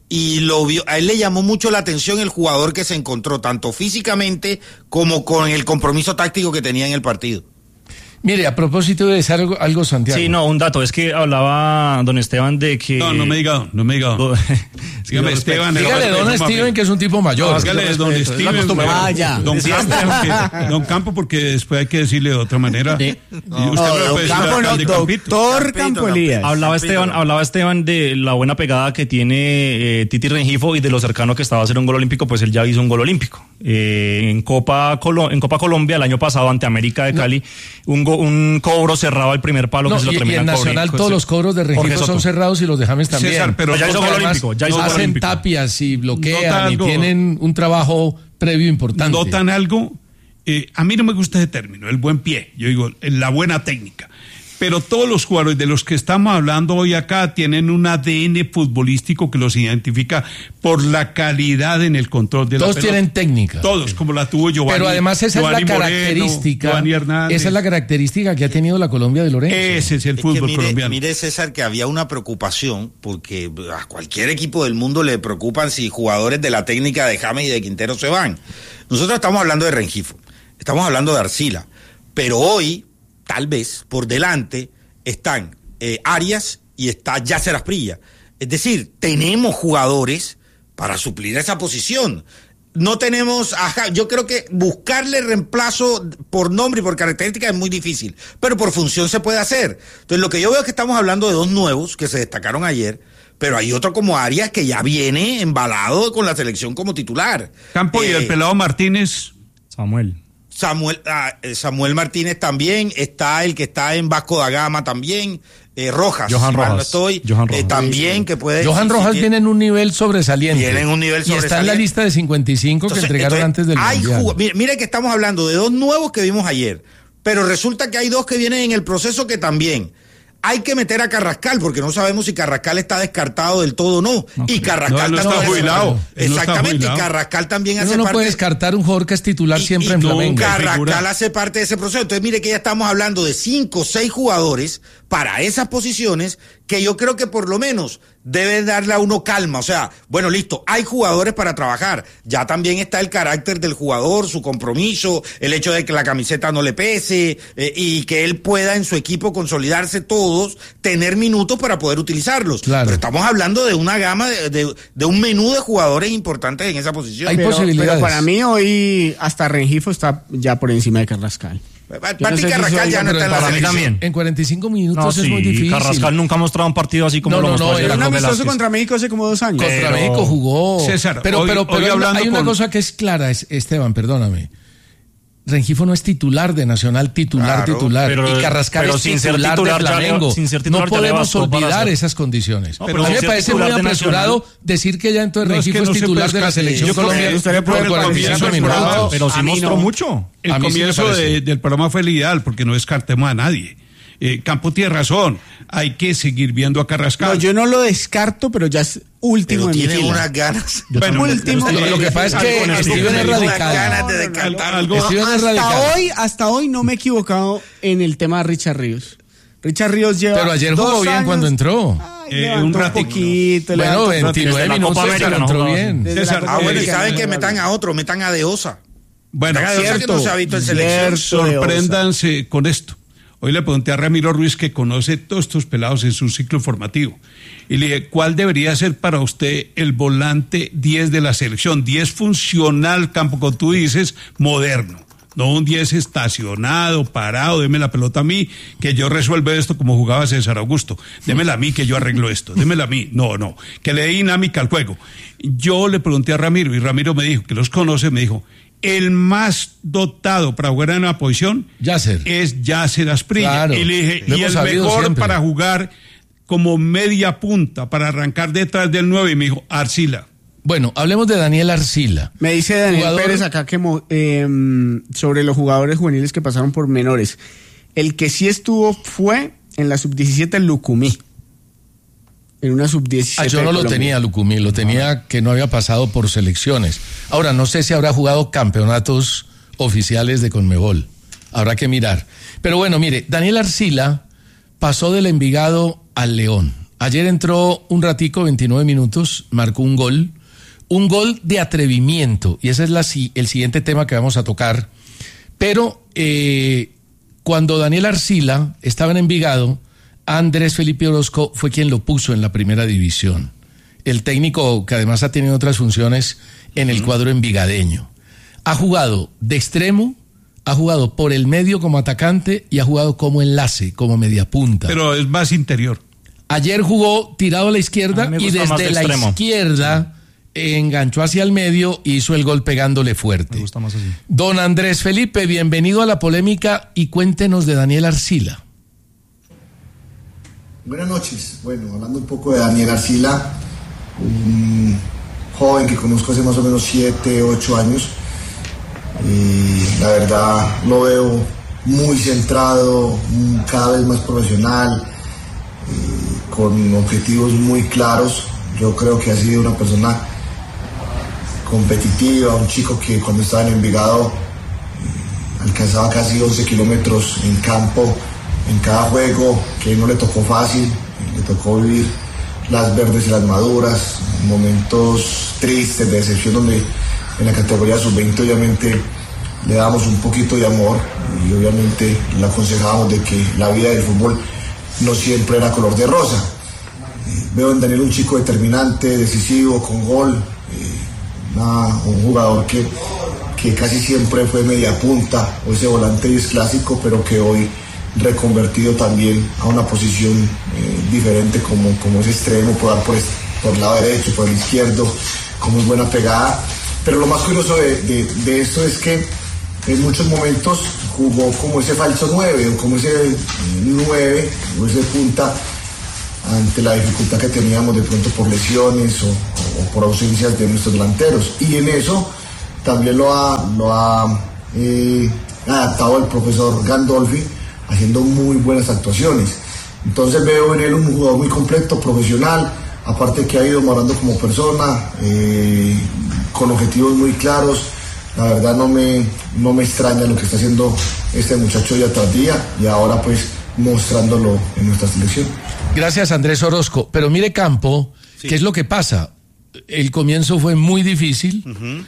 Speaker 16: Y lo vio, a él le llamó mucho la atención el jugador que se encontró, tanto físicamente como con el compromiso táctico que tenía en el partido.
Speaker 12: Mire, a propósito de decir algo, algo, Santiago.
Speaker 15: Sí, no, un dato, es que hablaba don Esteban de que...
Speaker 13: No, no me diga, no me diga. Dígame, Esteban.
Speaker 12: Dígale don Steven que es un tipo mayor.
Speaker 13: No, dígale don Steven.
Speaker 14: Ah, ya.
Speaker 13: Don Campo, porque, don Campo, porque después hay que decirle de otra manera.
Speaker 14: Sí.
Speaker 13: Y usted
Speaker 14: No,
Speaker 13: me
Speaker 14: don
Speaker 13: puede decir
Speaker 14: Campo no,
Speaker 13: alcalde Campito.
Speaker 14: doctor
Speaker 16: Campito,
Speaker 14: Campo
Speaker 16: no.
Speaker 14: Elías.
Speaker 15: Hablaba
Speaker 16: Campito,
Speaker 15: Esteban,
Speaker 16: no.
Speaker 15: hablaba Esteban de la buena pegada que tiene eh, Titi Rengifo y de lo cercano que estaba a hacer un gol olímpico, pues él ya hizo un gol olímpico. Eh, en Copa Colo- en Copa Colombia el año pasado ante América de Cali, un, go- un cobro cerraba el primer palo
Speaker 12: No,
Speaker 15: que se lo
Speaker 12: y, y
Speaker 15: termina
Speaker 12: en Nacional todos los cobros de
Speaker 15: Jorge
Speaker 12: Rengifo
Speaker 15: Soto.
Speaker 12: son cerrados y los de James también.
Speaker 13: César, pero
Speaker 15: ya hizo
Speaker 13: porque
Speaker 15: gol
Speaker 12: además
Speaker 15: olímpico, ya hizo gol
Speaker 12: hacen
Speaker 15: olímpico.
Speaker 12: tapias y bloquean
Speaker 13: Nota
Speaker 12: y
Speaker 13: algo.
Speaker 12: tienen un trabajo previo importante.
Speaker 13: Notan algo, eh, a mí no me gusta ese término, el buen pie, yo digo, la buena técnica. Pero todos los jugadores de los que estamos hablando hoy acá tienen un A D N futbolístico que los identifica por la calidad en el control de
Speaker 12: Todos
Speaker 13: la pelota.
Speaker 12: tienen técnica.
Speaker 13: Todos, como la tuvo Giovanni.
Speaker 12: Pero además esa
Speaker 13: Giovanni
Speaker 12: es la
Speaker 13: Moreno,
Speaker 12: característica.
Speaker 13: Giovanni Hernández.
Speaker 12: Esa es la característica que ha tenido la Colombia de Lorenzo.
Speaker 13: Ese es el
Speaker 16: Es
Speaker 13: fútbol
Speaker 16: que mire,
Speaker 13: colombiano.
Speaker 16: mire, César, que había una preocupación, porque a cualquier equipo del mundo le preocupan si jugadores de la técnica de James y de Quintero se van. Nosotros estamos hablando de Rengifo, estamos hablando de Arcila, pero hoy, tal vez, por delante, están eh, Arias y está Yasser Asprilla. Es decir, tenemos jugadores para suplir esa posición. No tenemos, ajá, yo creo que buscarle reemplazo por nombre y por características es muy difícil, pero por función se puede hacer. Entonces lo que yo veo es que estamos hablando de dos nuevos que se destacaron ayer, pero hay otro como Arias que ya viene embalado con la selección como titular.
Speaker 13: Campo y
Speaker 16: Eh,
Speaker 13: el pelado Martínez.
Speaker 15: Samuel.
Speaker 16: Samuel, ah, eh, Samuel Martínez también, está el que está en Vasco da Gama también, eh, Rojas,
Speaker 15: Johan
Speaker 16: si mal no
Speaker 15: Rojas.
Speaker 16: estoy,
Speaker 15: Johan
Speaker 16: eh,
Speaker 15: Rojas.
Speaker 16: también que puede...
Speaker 12: Johan
Speaker 16: si-
Speaker 12: Rojas
Speaker 16: si
Speaker 12: viene en un nivel sobresaliente.
Speaker 16: Viene en un nivel
Speaker 12: Y está en la
Speaker 16: sobresaliente.
Speaker 12: lista de cincuenta y cinco que
Speaker 16: Entonces,
Speaker 12: entregaron
Speaker 16: entonces,
Speaker 12: antes del
Speaker 16: hay
Speaker 12: Mundial.
Speaker 16: jug- mire, mire que estamos hablando de dos nuevos que vimos ayer, pero resulta que hay dos que vienen en el proceso que también hay que meter a Carrascal, porque no sabemos si Carrascal está descartado del todo o no. Y Carrascal
Speaker 13: No, él no está
Speaker 16: también-
Speaker 13: jubilado. Él no está
Speaker 16: Exactamente,
Speaker 13: jubilado.
Speaker 16: y Carrascal también
Speaker 12: Uno
Speaker 16: hace
Speaker 12: no
Speaker 16: parte.
Speaker 12: puede descartar un jugador que es titular
Speaker 16: Y-
Speaker 12: siempre
Speaker 16: y
Speaker 12: en
Speaker 16: tú,
Speaker 12: Flamengo.
Speaker 16: Carrascal
Speaker 13: figura.
Speaker 16: hace parte de ese proceso. Entonces, mire que ya estamos hablando de cinco o seis jugadores para esas posiciones que yo creo que por lo menos deben darle a uno calma. O sea, bueno, listo, hay jugadores para trabajar. Ya también está el carácter del jugador, su compromiso, el hecho de que la camiseta no le pese eh, y que él pueda en su equipo consolidarse todos, tener minutos para poder utilizarlos.
Speaker 12: Claro.
Speaker 16: Pero estamos hablando de una gama, de, de, de un menú de jugadores importantes en esa posición.
Speaker 12: Hay
Speaker 14: pero,
Speaker 12: posibilidades.
Speaker 14: pero para mí hoy hasta Rengifo está ya por encima de Carrascal.
Speaker 16: Pati
Speaker 14: Yo no sé si
Speaker 16: Carrascal
Speaker 14: soy-
Speaker 16: ya no
Speaker 12: Pero
Speaker 16: está en la
Speaker 15: para mí
Speaker 16: selección.
Speaker 15: también.
Speaker 12: En cuarenta y cinco minutos
Speaker 15: No,
Speaker 12: es
Speaker 15: sí,
Speaker 12: muy difícil.
Speaker 15: Carrascal nunca ha mostrado un partido así como
Speaker 12: No,
Speaker 15: lo
Speaker 12: no,
Speaker 15: mostró
Speaker 12: no,
Speaker 15: ayer
Speaker 12: era
Speaker 14: Era un
Speaker 15: con
Speaker 14: amistoso
Speaker 15: Velázquez.
Speaker 14: contra México hace como dos años.
Speaker 12: Contra
Speaker 15: Pero-
Speaker 12: México jugó.
Speaker 13: César,
Speaker 12: pero
Speaker 13: hoy-
Speaker 12: pero,
Speaker 13: hoy
Speaker 12: pero hay, una,
Speaker 13: hablando
Speaker 12: hay una
Speaker 13: con-
Speaker 12: cosa que es clara, es- Esteban, perdóname. Rengifo no es titular de Nacional, titular,
Speaker 16: Claro,
Speaker 12: titular.
Speaker 15: pero-
Speaker 12: y Carrascal
Speaker 15: pero
Speaker 12: es
Speaker 15: sin ser
Speaker 12: titular,
Speaker 15: titular
Speaker 12: de
Speaker 15: ya le-
Speaker 12: Flamengo.
Speaker 15: sin ser
Speaker 12: No
Speaker 15: titular ya le
Speaker 12: podemos
Speaker 15: bastó para
Speaker 12: olvidar
Speaker 15: hacer-
Speaker 12: esas condiciones.
Speaker 15: No,
Speaker 12: a
Speaker 15: pero
Speaker 12: mí
Speaker 15: sin
Speaker 12: me
Speaker 15: ser
Speaker 12: parece
Speaker 15: titular
Speaker 12: muy
Speaker 15: de
Speaker 12: apresurado
Speaker 15: Nacional.
Speaker 12: decir que ya entonces
Speaker 13: No, es que
Speaker 12: Rengifo
Speaker 13: no
Speaker 12: es
Speaker 13: se
Speaker 12: titular
Speaker 13: puede
Speaker 12: de la
Speaker 13: escar-
Speaker 12: selección
Speaker 13: yo creo que
Speaker 12: colombiana.
Speaker 14: usted puede
Speaker 12: por cuarenta y cinco
Speaker 13: comienzo del
Speaker 12: minutos.
Speaker 13: programa,
Speaker 15: Pero sí
Speaker 14: A mí
Speaker 15: mostró
Speaker 14: no.
Speaker 15: mucho.
Speaker 13: El
Speaker 12: A mí sí me
Speaker 13: comienzo
Speaker 12: parece.
Speaker 13: de- del programa fue el ideal porque no descartemos a nadie. Eh, Campo tiene razón, hay que seguir viendo a Carrascal.
Speaker 14: No, yo no lo descarto, pero ya es último
Speaker 16: Pero
Speaker 14: en mi
Speaker 16: tiene
Speaker 14: fila.
Speaker 16: unas ganas.
Speaker 13: Bueno,
Speaker 14: último.
Speaker 12: Lo, lo que pasa es que
Speaker 13: Algo-
Speaker 12: Steven es
Speaker 13: algo-
Speaker 12: radical.
Speaker 16: ganas de
Speaker 14: No, no, no,
Speaker 16: descartar.
Speaker 13: algo-
Speaker 14: No,
Speaker 12: Steven es
Speaker 14: hasta
Speaker 12: radical.
Speaker 14: hoy, hasta hoy no me he equivocado en el tema de Richard Ríos. Richard Ríos lleva
Speaker 12: Pero ayer jugó
Speaker 14: dos
Speaker 12: bien
Speaker 14: años-
Speaker 12: cuando entró.
Speaker 14: Ay,
Speaker 13: Eh,
Speaker 14: levantó
Speaker 13: un
Speaker 14: un
Speaker 13: ratico.
Speaker 14: poquito.
Speaker 12: Bueno,
Speaker 14: levantó un
Speaker 12: veintinueve
Speaker 15: Desde la
Speaker 12: minutos,
Speaker 15: Copa
Speaker 12: pero
Speaker 15: América no
Speaker 12: entró
Speaker 15: jugaba
Speaker 12: bien.
Speaker 14: Desde la
Speaker 13: César,
Speaker 14: Copa
Speaker 16: Ah, bueno, y
Speaker 14: América
Speaker 16: saben
Speaker 14: no
Speaker 16: que
Speaker 14: jugaba
Speaker 16: metan
Speaker 14: bien.
Speaker 16: a otro, metan a De Osa.
Speaker 13: Bueno,
Speaker 16: Metan a De Osa que no se ha visto en selección.
Speaker 13: sorpréndanse con esto. Hoy le pregunté a Ramiro Ruiz, que conoce todos estos pelados en su ciclo formativo, y le dije, ¿cuál debería ser para usted el volante diez de la selección? diez funcional, campo, como tú dices, moderno. No un diez estacionado, parado, deme la pelota a mí, que yo resuelvo esto como jugaba César Augusto. Démela a mí, que yo arreglo esto. Démela a mí. No, no, que le dé dinámica al juego. Yo le pregunté a Ramiro, y Ramiro me dijo, que los conoce, me dijo, el más dotado para jugar en una posición
Speaker 12: Yasser.
Speaker 13: es Yasser Asprilla.
Speaker 12: Claro,
Speaker 13: y le dije,
Speaker 12: lo
Speaker 13: y
Speaker 12: hemos
Speaker 13: el
Speaker 12: sabido
Speaker 13: mejor
Speaker 12: siempre.
Speaker 13: para jugar como media punta, para arrancar detrás del nueve, y me dijo, Arcila.
Speaker 12: Bueno, hablemos de Daniel Arcila.
Speaker 14: Me dice Daniel
Speaker 12: Jugador...
Speaker 14: Pérez acá que eh, sobre los jugadores juveniles que pasaron por menores. El que sí estuvo fue en la sub diecisiete Lucumí. En una sub diecisiete.
Speaker 12: Ah, yo no lo tenía, Lucumí, lo tenía que no había pasado por selecciones. Ahora, no sé si habrá jugado campeonatos oficiales de Conmebol. Habrá que mirar. Pero bueno, mire, Daniel Arcila pasó del Envigado al León. Ayer entró un ratico, veintinueve minutos, marcó un gol. Un gol de atrevimiento, y ese es la, el siguiente tema que vamos a tocar. Pero eh, cuando Daniel Arcila estaba en Envigado, Andrés Felipe Orozco fue quien lo puso en la primera división. El técnico, que además ha tenido otras funciones en el cuadro envigadeño. Ha jugado de extremo, ha jugado por el medio como atacante y ha jugado como enlace, como mediapunta.
Speaker 13: Pero es más interior.
Speaker 12: Ayer jugó tirado a la izquierda y desde la extremo. izquierda enganchó hacia el medio y hizo el gol pegándole fuerte.
Speaker 15: Me gusta más así.
Speaker 12: Don Andrés Felipe, bienvenido a La Polémica y cuéntenos de Daniel Arcila.
Speaker 17: Buenas noches. Bueno, hablando un poco de Daniel Arcila, un joven que conozco hace más o menos siete, ocho años, y la verdad lo veo muy centrado, cada vez más profesional, con objetivos muy claros. Yo creo que ha sido una persona competitiva, un chico que cuando estaba en Envigado alcanzaba casi once kilómetros en campo en cada juego, que no le tocó fácil, le tocó vivir las verdes y las maduras, momentos tristes, de decepción, donde en la categoría sub veinte obviamente le dábamos un poquito de amor y obviamente le aconsejábamos de que la vida del fútbol no siempre era color de rosa. Veo en Daniel un chico determinante, decisivo, con gol, eh, una, un jugador que, que casi siempre fue media punta, o ese volante es clásico, pero que hoy reconvertido también a una posición eh, diferente como, como es extremo, puede dar por, por el lado derecho, por el izquierdo, con muy buena pegada. Pero lo más curioso de, de, de esto es que en muchos momentos jugó como ese falso nueve, o como ese nueve, o ese punta, ante la dificultad que teníamos de pronto por lesiones o, o por ausencias de nuestros delanteros. Y en eso también lo ha, lo ha eh, adaptado el profesor Gandolfi, haciendo muy buenas actuaciones. Entonces veo en él un jugador muy completo, profesional, aparte que ha ido madurando como persona, eh, con objetivos muy claros. La verdad no me, no me extraña lo que está haciendo este muchacho día tras día, y ahora pues mostrándolo en nuestra selección.
Speaker 12: Gracias, Andrés Orozco. Pero mire, Campo, sí. ¿Qué es lo que pasa? El comienzo fue muy difícil. Uh-huh.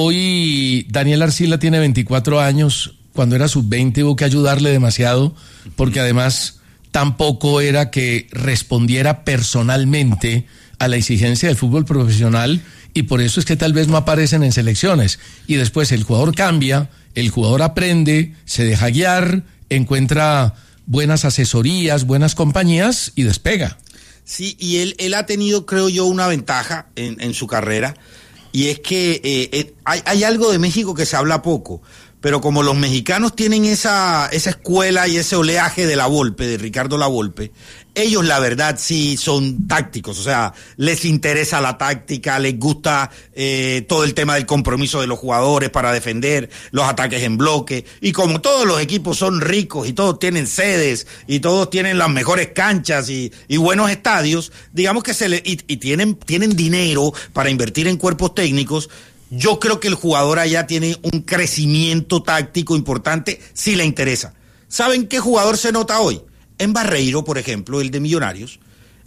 Speaker 12: Hoy Daniel Arcila tiene veinticuatro años. Cuando era sub veinte hubo que ayudarle demasiado, porque además tampoco era que respondiera personalmente a la exigencia del fútbol profesional, y por eso es que tal vez no aparecen en selecciones. Y después el jugador cambia, el jugador aprende, se deja guiar, encuentra buenas asesorías, buenas compañías y despega.
Speaker 16: Sí, y él, él ha tenido, creo yo, una ventaja en, en su carrera, y es que eh, eh, hay, hay algo de México que se habla poco, pero como los mexicanos tienen esa, esa escuela y ese oleaje de la Volpe, de Ricardo La Volpe, ellos la verdad sí son tácticos, o sea, les interesa la táctica, les gusta eh, todo el tema del compromiso de los jugadores para defender, los ataques en bloque, y como todos los equipos son ricos y todos tienen sedes y todos tienen las mejores canchas y, y buenos estadios, digamos que se le, y, y tienen, tienen dinero para invertir en cuerpos técnicos. Yo creo que el jugador allá tiene un crecimiento táctico importante si le interesa. ¿Saben qué jugador se nota hoy? En Barreiro, por ejemplo, el de Millonarios,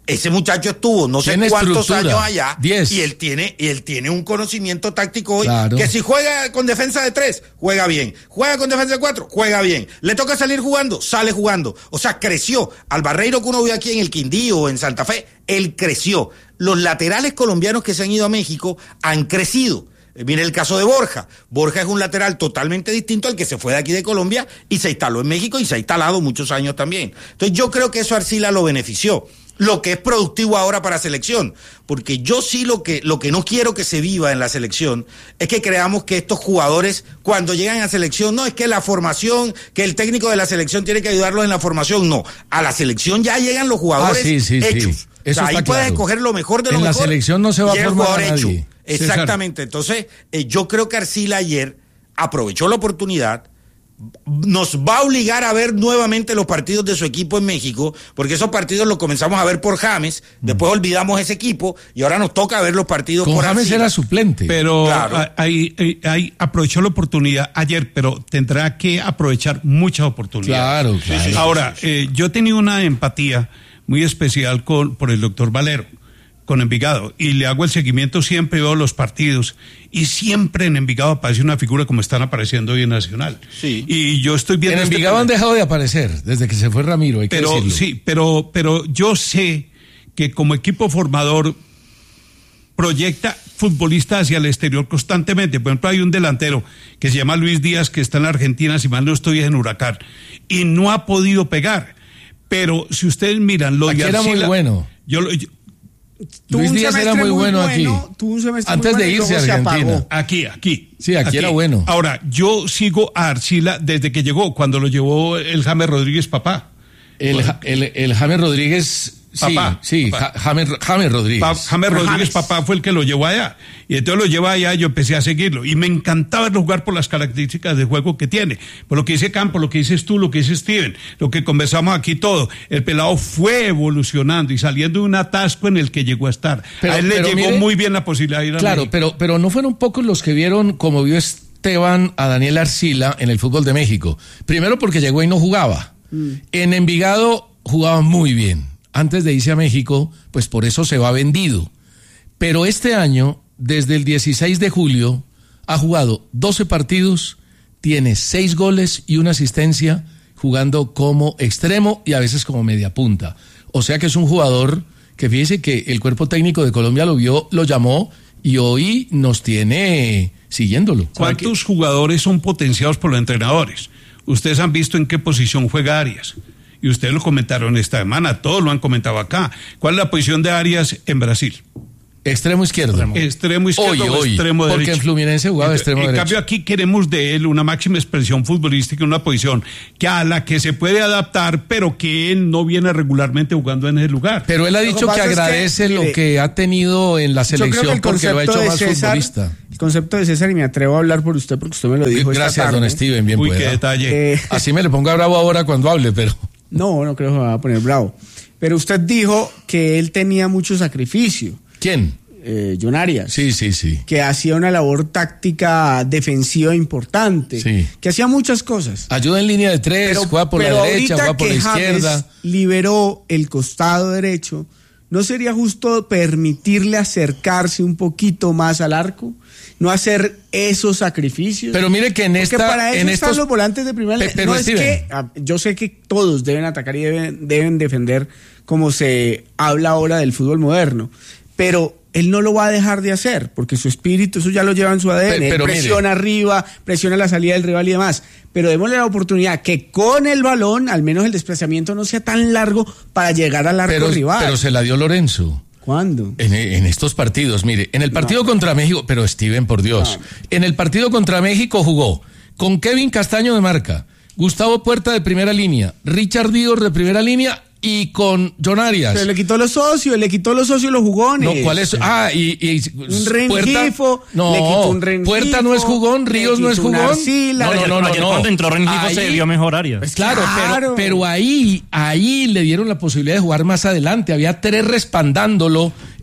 Speaker 16: Ese muchacho estuvo no sé
Speaker 12: Tiene
Speaker 16: cuántos
Speaker 12: estructura.
Speaker 16: años allá
Speaker 12: Diez.
Speaker 16: y él tiene y él tiene un conocimiento táctico hoy
Speaker 12: Claro.
Speaker 16: que si juega con defensa de tres, juega bien. Juega con defensa de cuatro, juega bien. Le toca salir jugando, sale jugando. O sea, creció. Al Barreiro que uno vio aquí en el Quindío o en Santa Fe, él creció. Los laterales colombianos que se han ido a México han crecido. Mire el caso de Borja. Borja es un lateral totalmente distinto al que se fue de aquí de Colombia y se instaló en México y se ha instalado muchos años también. Entonces yo creo que eso a Arcila lo benefició. Lo que es productivo ahora para selección, porque yo sí lo que lo que no quiero que se viva en la selección es que creamos que estos jugadores cuando llegan a selección, no es que la formación, que el técnico de la selección tiene que ayudarlos en la formación, no, a la selección ya llegan los jugadores
Speaker 12: Ah, sí, sí, sí.
Speaker 16: hechos.
Speaker 12: Eso
Speaker 16: O sea, ahí
Speaker 12: está
Speaker 16: puedes
Speaker 12: claro.
Speaker 16: escoger lo mejor de lo
Speaker 12: En la
Speaker 16: mejor.
Speaker 12: selección no se va a
Speaker 16: y el
Speaker 12: formar a
Speaker 16: jugador hecho.
Speaker 12: nadie.
Speaker 16: Exactamente. Entonces, eh, yo creo que Arcila ayer aprovechó la oportunidad. Nos va a obligar a ver nuevamente los partidos de su equipo en México, porque esos partidos los comenzamos a ver por James, después olvidamos ese equipo y ahora nos toca ver los partidos
Speaker 12: Con
Speaker 16: por
Speaker 12: James
Speaker 16: Arcila.
Speaker 12: era suplente.
Speaker 13: Pero
Speaker 16: Claro.
Speaker 13: a- ahí, ahí- ahí aprovechó la oportunidad ayer, pero tendrá que aprovechar muchas oportunidades.
Speaker 12: Claro, claro. Sí, sí,
Speaker 13: Ahora, eh, yo tenía una empatía muy especial con, por el doctor Valero, con Envigado, y le hago el seguimiento, siempre veo los partidos, y siempre en Envigado aparece una figura como están apareciendo hoy en Nacional.
Speaker 16: Sí.
Speaker 13: Y yo estoy viendo...
Speaker 12: En
Speaker 13: este
Speaker 12: Envigado han
Speaker 13: programa.
Speaker 12: dejado de aparecer desde que se fue Ramiro, hay que
Speaker 13: Pero
Speaker 12: decirlo.
Speaker 13: sí, pero, pero yo sé que como equipo formador proyecta futbolistas hacia el exterior constantemente. Por ejemplo, hay un delantero que se llama Luis Díaz, que está en la Argentina, si mal no estoy, es en Huracán, y no ha podido pegar. Pero si ustedes miran, lo
Speaker 12: Aquí
Speaker 13: de
Speaker 12: era muy
Speaker 13: Arcila-
Speaker 12: bueno.
Speaker 13: Yo, lo- yo-
Speaker 14: Tuvo
Speaker 12: Luis
Speaker 14: un
Speaker 12: Díaz era
Speaker 14: semestre
Speaker 12: muy bueno aquí.
Speaker 14: tuvo un semestre
Speaker 12: Antes
Speaker 14: muy
Speaker 12: de
Speaker 14: bueno y
Speaker 12: irse
Speaker 14: luego
Speaker 12: a
Speaker 14: se
Speaker 12: Argentina.
Speaker 14: apagó.
Speaker 13: Aquí, aquí.
Speaker 12: Sí, aquí era bueno.
Speaker 13: Ahora, yo sigo a Arcila desde que llegó, cuando lo llevó el James Rodríguez papá.
Speaker 12: El, Ja- el, el James Rodríguez,
Speaker 13: Papá,
Speaker 12: sí, sí,
Speaker 13: papá.
Speaker 12: Ja- James, James Rodríguez.
Speaker 13: Pa- James Rodríguez, papá, fue el que lo llevó allá. Y entonces lo llevó allá, yo empecé a seguirlo. Y me encantaba verlo jugar por las características de juego que tiene. Por lo que dice Campo, lo que dices tú, lo que dice Steven, lo que conversamos aquí todo. El pelado fue evolucionando y saliendo de un atasco en el que llegó a estar.
Speaker 12: Pero-
Speaker 13: a él le
Speaker 12: pero
Speaker 13: llegó
Speaker 12: mire-
Speaker 13: muy bien la posibilidad de ir a
Speaker 12: Claro,
Speaker 13: México.
Speaker 12: pero, pero no fueron pocos los que vieron como vio Esteban a Daniel Arcila en el fútbol de México. Primero porque llegó y no jugaba. En Envigado jugaba muy bien. Antes de irse a México, pues por eso se va vendido. Pero este año, desde el dieciséis de julio, ha jugado doce partidos, tiene seis goles y una asistencia, jugando como extremo y a veces como media punta. O sea que es un jugador que fíjese que el cuerpo técnico de Colombia lo vio, lo llamó y hoy nos tiene siguiéndolo.
Speaker 13: ¿Cuántos jugadores son potenciados por los entrenadores? Ustedes han visto en qué posición juega Arias. Y ustedes lo comentaron esta semana, todos lo han comentado acá. ¿Cuál es la posición de Arias en Brasil?
Speaker 12: Extremo izquierdo.
Speaker 13: Extremo izquierdo
Speaker 12: Hoy,
Speaker 13: o
Speaker 12: hoy,
Speaker 13: extremo
Speaker 12: porque
Speaker 13: derecho.
Speaker 12: en Fluminense jugaba
Speaker 13: En-
Speaker 12: extremo
Speaker 13: en
Speaker 12: derecho.
Speaker 13: cambio aquí queremos de él una máxima expresión futbolística, una posición que a la que se puede adaptar, pero que él no viene regularmente jugando en ese lugar.
Speaker 12: Pero él ha dicho que
Speaker 14: pasa es que,
Speaker 12: agradece
Speaker 14: mire,
Speaker 12: lo que ha tenido en la
Speaker 14: Yo creo que
Speaker 12: selección
Speaker 14: el
Speaker 12: porque lo ha hecho
Speaker 14: concepto de
Speaker 12: más
Speaker 14: César,
Speaker 12: futbolista.
Speaker 14: el concepto de César, y me atrevo a hablar por usted porque usted me lo dijo esta
Speaker 12: Gracias,
Speaker 14: tarde.
Speaker 12: don Steven, bien
Speaker 13: Uy,
Speaker 12: pueda.
Speaker 13: qué detalle.
Speaker 14: Eh,
Speaker 12: Así me le ponga bravo ahora cuando hable, pero...
Speaker 14: No, no creo que me va a poner bravo. Pero usted dijo que él tenía mucho sacrificio.
Speaker 12: ¿Quién?
Speaker 14: Eh, John Arias.
Speaker 12: Sí, sí, sí.
Speaker 14: Que hacía una labor táctica defensiva importante.
Speaker 12: Sí.
Speaker 14: Que hacía muchas cosas.
Speaker 12: Ayuda en línea de tres, juega por
Speaker 14: pero
Speaker 12: la derecha,
Speaker 14: ahorita
Speaker 12: juega por la
Speaker 14: que James
Speaker 12: izquierda.
Speaker 14: liberó el costado derecho, ¿no sería justo permitirle acercarse un poquito más al arco? No hacer esos sacrificios.
Speaker 12: Pero mire que en
Speaker 14: Porque
Speaker 12: esta...
Speaker 14: para eso
Speaker 12: en
Speaker 14: están
Speaker 12: estos...
Speaker 14: los volantes de primera
Speaker 12: Pe-
Speaker 14: línea.
Speaker 12: pero
Speaker 14: No es
Speaker 12: Steven.
Speaker 14: que ah, yo sé que todos deben atacar y deben, deben defender como se habla ahora del fútbol moderno, pero él no lo va a dejar de hacer porque su espíritu, eso ya lo lleva en su A D N.
Speaker 12: Pe-
Speaker 14: Él
Speaker 12: pero
Speaker 14: presiona
Speaker 12: mire.
Speaker 14: arriba, presiona la salida del rival y demás. Pero démosle la oportunidad que con el balón, al menos el desplazamiento no sea tan largo para llegar al arco
Speaker 12: Pero,
Speaker 14: rival.
Speaker 12: pero se la dio Lorenzo.
Speaker 14: ¿Cuándo?
Speaker 12: En, en estos partidos, mire, en el partido contra México, pero Steven, por Dios, en el partido contra México jugó con Kevin Castaño de marca, Gustavo Puerta de primera línea, Richard Díaz de primera línea y con John Arias.
Speaker 14: Pero le quitó los socios, le quitó los socios los jugones.
Speaker 12: No, ¿cuál es? Ah, y, y
Speaker 14: Un Rengifo,
Speaker 12: no,
Speaker 14: le quitó un Rengifo,
Speaker 12: Puerta no es jugón,
Speaker 14: le
Speaker 12: Ríos no es
Speaker 14: quitó un
Speaker 12: jugón.
Speaker 14: Arcila.
Speaker 12: no, no, no, no,
Speaker 15: Ayer
Speaker 12: no.
Speaker 15: cuando entró Rengifo se
Speaker 12: Ahí-
Speaker 15: vio mejor Arias.
Speaker 12: Pues claro,
Speaker 14: Claro.
Speaker 12: Pero, pero ahí, ahí le dieron la posibilidad de jugar más adelante. Había tres respaldándolo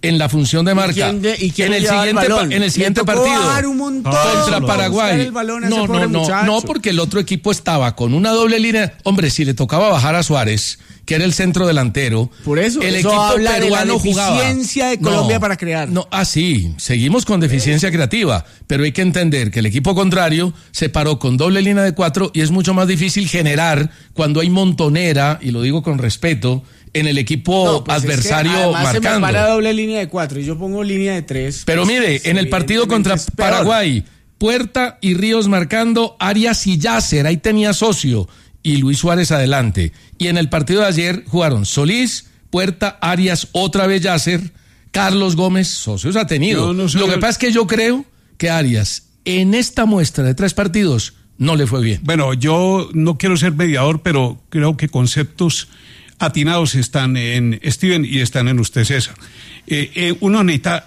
Speaker 12: en la función de marca.
Speaker 14: ¿Y quién, de, y quién
Speaker 12: en, el
Speaker 14: lleva
Speaker 12: siguiente,
Speaker 14: el balón?
Speaker 12: en el siguiente
Speaker 14: Le tocó
Speaker 12: partido
Speaker 14: bajar un montón
Speaker 12: contra
Speaker 14: para
Speaker 12: Paraguay.
Speaker 14: buscar el balón a ese
Speaker 12: No,
Speaker 14: pobre
Speaker 12: no, no,
Speaker 14: muchacho.
Speaker 12: no, porque el otro equipo estaba con una doble línea. Hombre, si le tocaba bajar a Suárez, que era el centro delantero,
Speaker 14: por eso
Speaker 12: el
Speaker 14: eso
Speaker 12: equipo
Speaker 14: habla
Speaker 12: peruano
Speaker 14: de la
Speaker 12: jugaba.
Speaker 14: deficiencia de Colombia
Speaker 12: no,
Speaker 14: para crear.
Speaker 12: No, ah, sí, seguimos con deficiencia creativa, pero hay que entender que el equipo contrario se paró con doble línea de cuatro y es mucho más difícil generar cuando hay montonera, y lo digo con respeto, en el equipo
Speaker 14: no, pues
Speaker 12: adversario
Speaker 14: es que además
Speaker 12: marcando.
Speaker 14: Se me para doble línea de cuatro y yo pongo línea de tres.
Speaker 12: Pero
Speaker 14: pues,
Speaker 12: mire, en el partido contra Paraguay, Puerta y Ríos marcando, Arias y Yasser, ahí tenía socio, y Luis Suárez adelante. Y en el partido de ayer jugaron Solís, Puerta, Arias, otra vez Yasser, Carlos Gómez, socios ha tenido.
Speaker 13: No, no sé,
Speaker 12: Lo que pasa es que yo creo que Arias, en esta muestra de tres partidos, no le fue bien.
Speaker 13: Bueno, yo no quiero ser mediador, pero creo que conceptos atinados están en Steven y están en usted, César. Eh, eh, uno necesita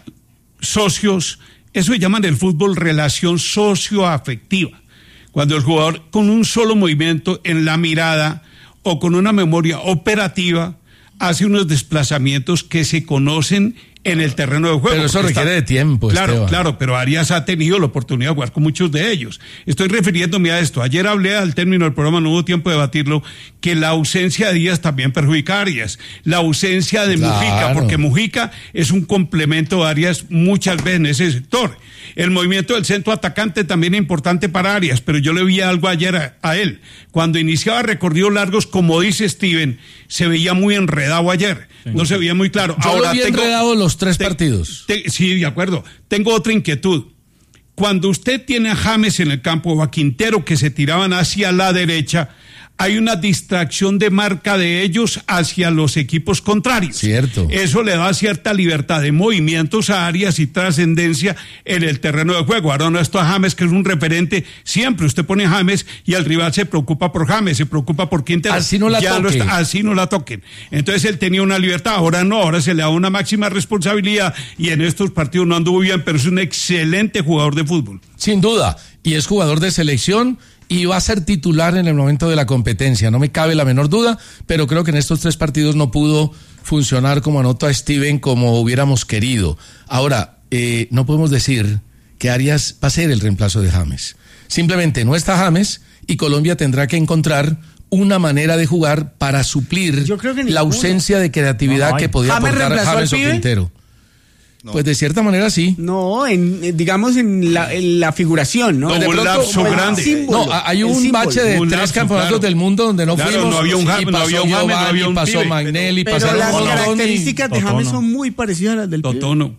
Speaker 13: socios, eso se llama en el fútbol relación socioafectiva. Cuando el jugador con un solo movimiento en la mirada o con una memoria operativa hace unos desplazamientos que se conocen en el terreno de juego.
Speaker 12: Pero eso requiere
Speaker 13: está...
Speaker 12: de tiempo,
Speaker 13: Claro,
Speaker 12: Esteban.
Speaker 13: claro, pero Arias ha tenido la oportunidad de jugar con muchos de ellos. Estoy refiriéndome a esto. Ayer hablé al término del programa, no hubo tiempo de debatirlo, que la ausencia de Díaz también perjudica a Arias. La ausencia de
Speaker 12: Claro.
Speaker 13: Mujica, porque Mujica es un complemento de Arias muchas veces en ese sector. El movimiento del centro atacante también es importante para Arias, pero yo le vi algo ayer a, a él. Cuando iniciaba recorridos largos, como dice Steven, se veía muy enredado ayer. Sí. No se veía muy claro.
Speaker 12: Yo
Speaker 13: Ahora
Speaker 12: lo vi
Speaker 13: tengo,
Speaker 12: enredado los tres
Speaker 13: te,
Speaker 12: partidos.
Speaker 13: Te, sí, de acuerdo. Tengo otra inquietud. Cuando usted tiene a James en el campo o a Quintero que se tiraban hacia la derecha, hay una distracción de marca de ellos hacia los equipos contrarios.
Speaker 12: Cierto.
Speaker 13: Eso le da cierta libertad de movimientos a Arias y trascendencia en el terreno de juego. Ahora no esto a James, que es un referente, siempre usted pone a James y el rival se preocupa por James, se preocupa por Quintero.
Speaker 12: Así no la
Speaker 13: ya
Speaker 12: toque.
Speaker 13: Está, así no la toquen. Entonces él tenía una libertad, ahora no, ahora se le da una máxima responsabilidad y en estos partidos no anduvo bien, pero es un excelente jugador de fútbol.
Speaker 12: Sin duda, y es jugador de selección y va a ser titular en el momento de la competencia, no me cabe la menor duda, pero creo que en estos tres partidos no pudo funcionar como anota Steven como hubiéramos querido. Ahora, eh, no podemos decir que Arias va a ser el reemplazo de James. Simplemente no está James y Colombia tendrá que encontrar una manera de jugar para suplir
Speaker 14: Yo creo que
Speaker 12: la ausencia de creatividad no, que podía
Speaker 14: ¿James
Speaker 12: aportar James o Quintero. No. Pues de cierta manera sí.
Speaker 14: No, en, digamos en la, en la figuración, ¿no?
Speaker 13: Como
Speaker 14: de
Speaker 13: un
Speaker 14: pronto,
Speaker 13: lapso
Speaker 14: como
Speaker 13: grande.
Speaker 14: Símbolo,
Speaker 12: no, hay un bache de
Speaker 13: un
Speaker 12: tres
Speaker 13: lapso,
Speaker 12: campeonatos
Speaker 13: claro.
Speaker 12: del mundo donde no
Speaker 13: claro,
Speaker 12: fuimos.
Speaker 13: no había un James,
Speaker 12: y
Speaker 13: no
Speaker 12: pasó
Speaker 13: había un James, no había un
Speaker 12: pasó
Speaker 13: pibe.
Speaker 12: Magnelli,
Speaker 14: pero
Speaker 12: pasaron
Speaker 14: las
Speaker 12: Montón
Speaker 14: características
Speaker 12: y...
Speaker 14: de James son muy parecidas a las del
Speaker 13: Totono.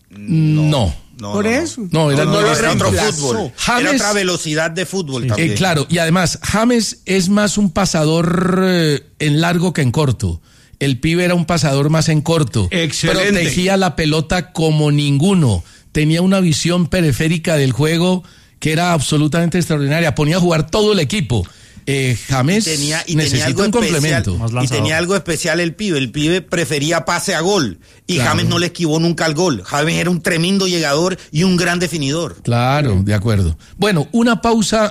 Speaker 12: No.
Speaker 16: No,
Speaker 14: Por
Speaker 16: no,
Speaker 14: eso.
Speaker 12: No, era,
Speaker 16: no, no,
Speaker 12: no,
Speaker 16: era otro
Speaker 14: reemplazó.
Speaker 16: fútbol.
Speaker 12: James,
Speaker 16: era otra velocidad de fútbol sí. también.
Speaker 12: Eh, claro, y además, James es más un pasador eh, en largo que en corto. El pibe era un pasador más en corto.
Speaker 13: Excelente.
Speaker 12: Protegía la pelota como ninguno. Tenía una visión periférica del juego que era absolutamente extraordinaria. Ponía a jugar todo el equipo. Eh, James
Speaker 16: y tenía, y
Speaker 12: necesita
Speaker 16: tenía algo
Speaker 12: un
Speaker 16: especial,
Speaker 12: complemento.
Speaker 16: Y tenía algo especial el pibe. El pibe prefería pase a gol. Y
Speaker 12: claro.
Speaker 16: James no le esquivó nunca al gol. James era un tremendo llegador y un gran definidor.
Speaker 12: Claro, de acuerdo. Bueno, una pausa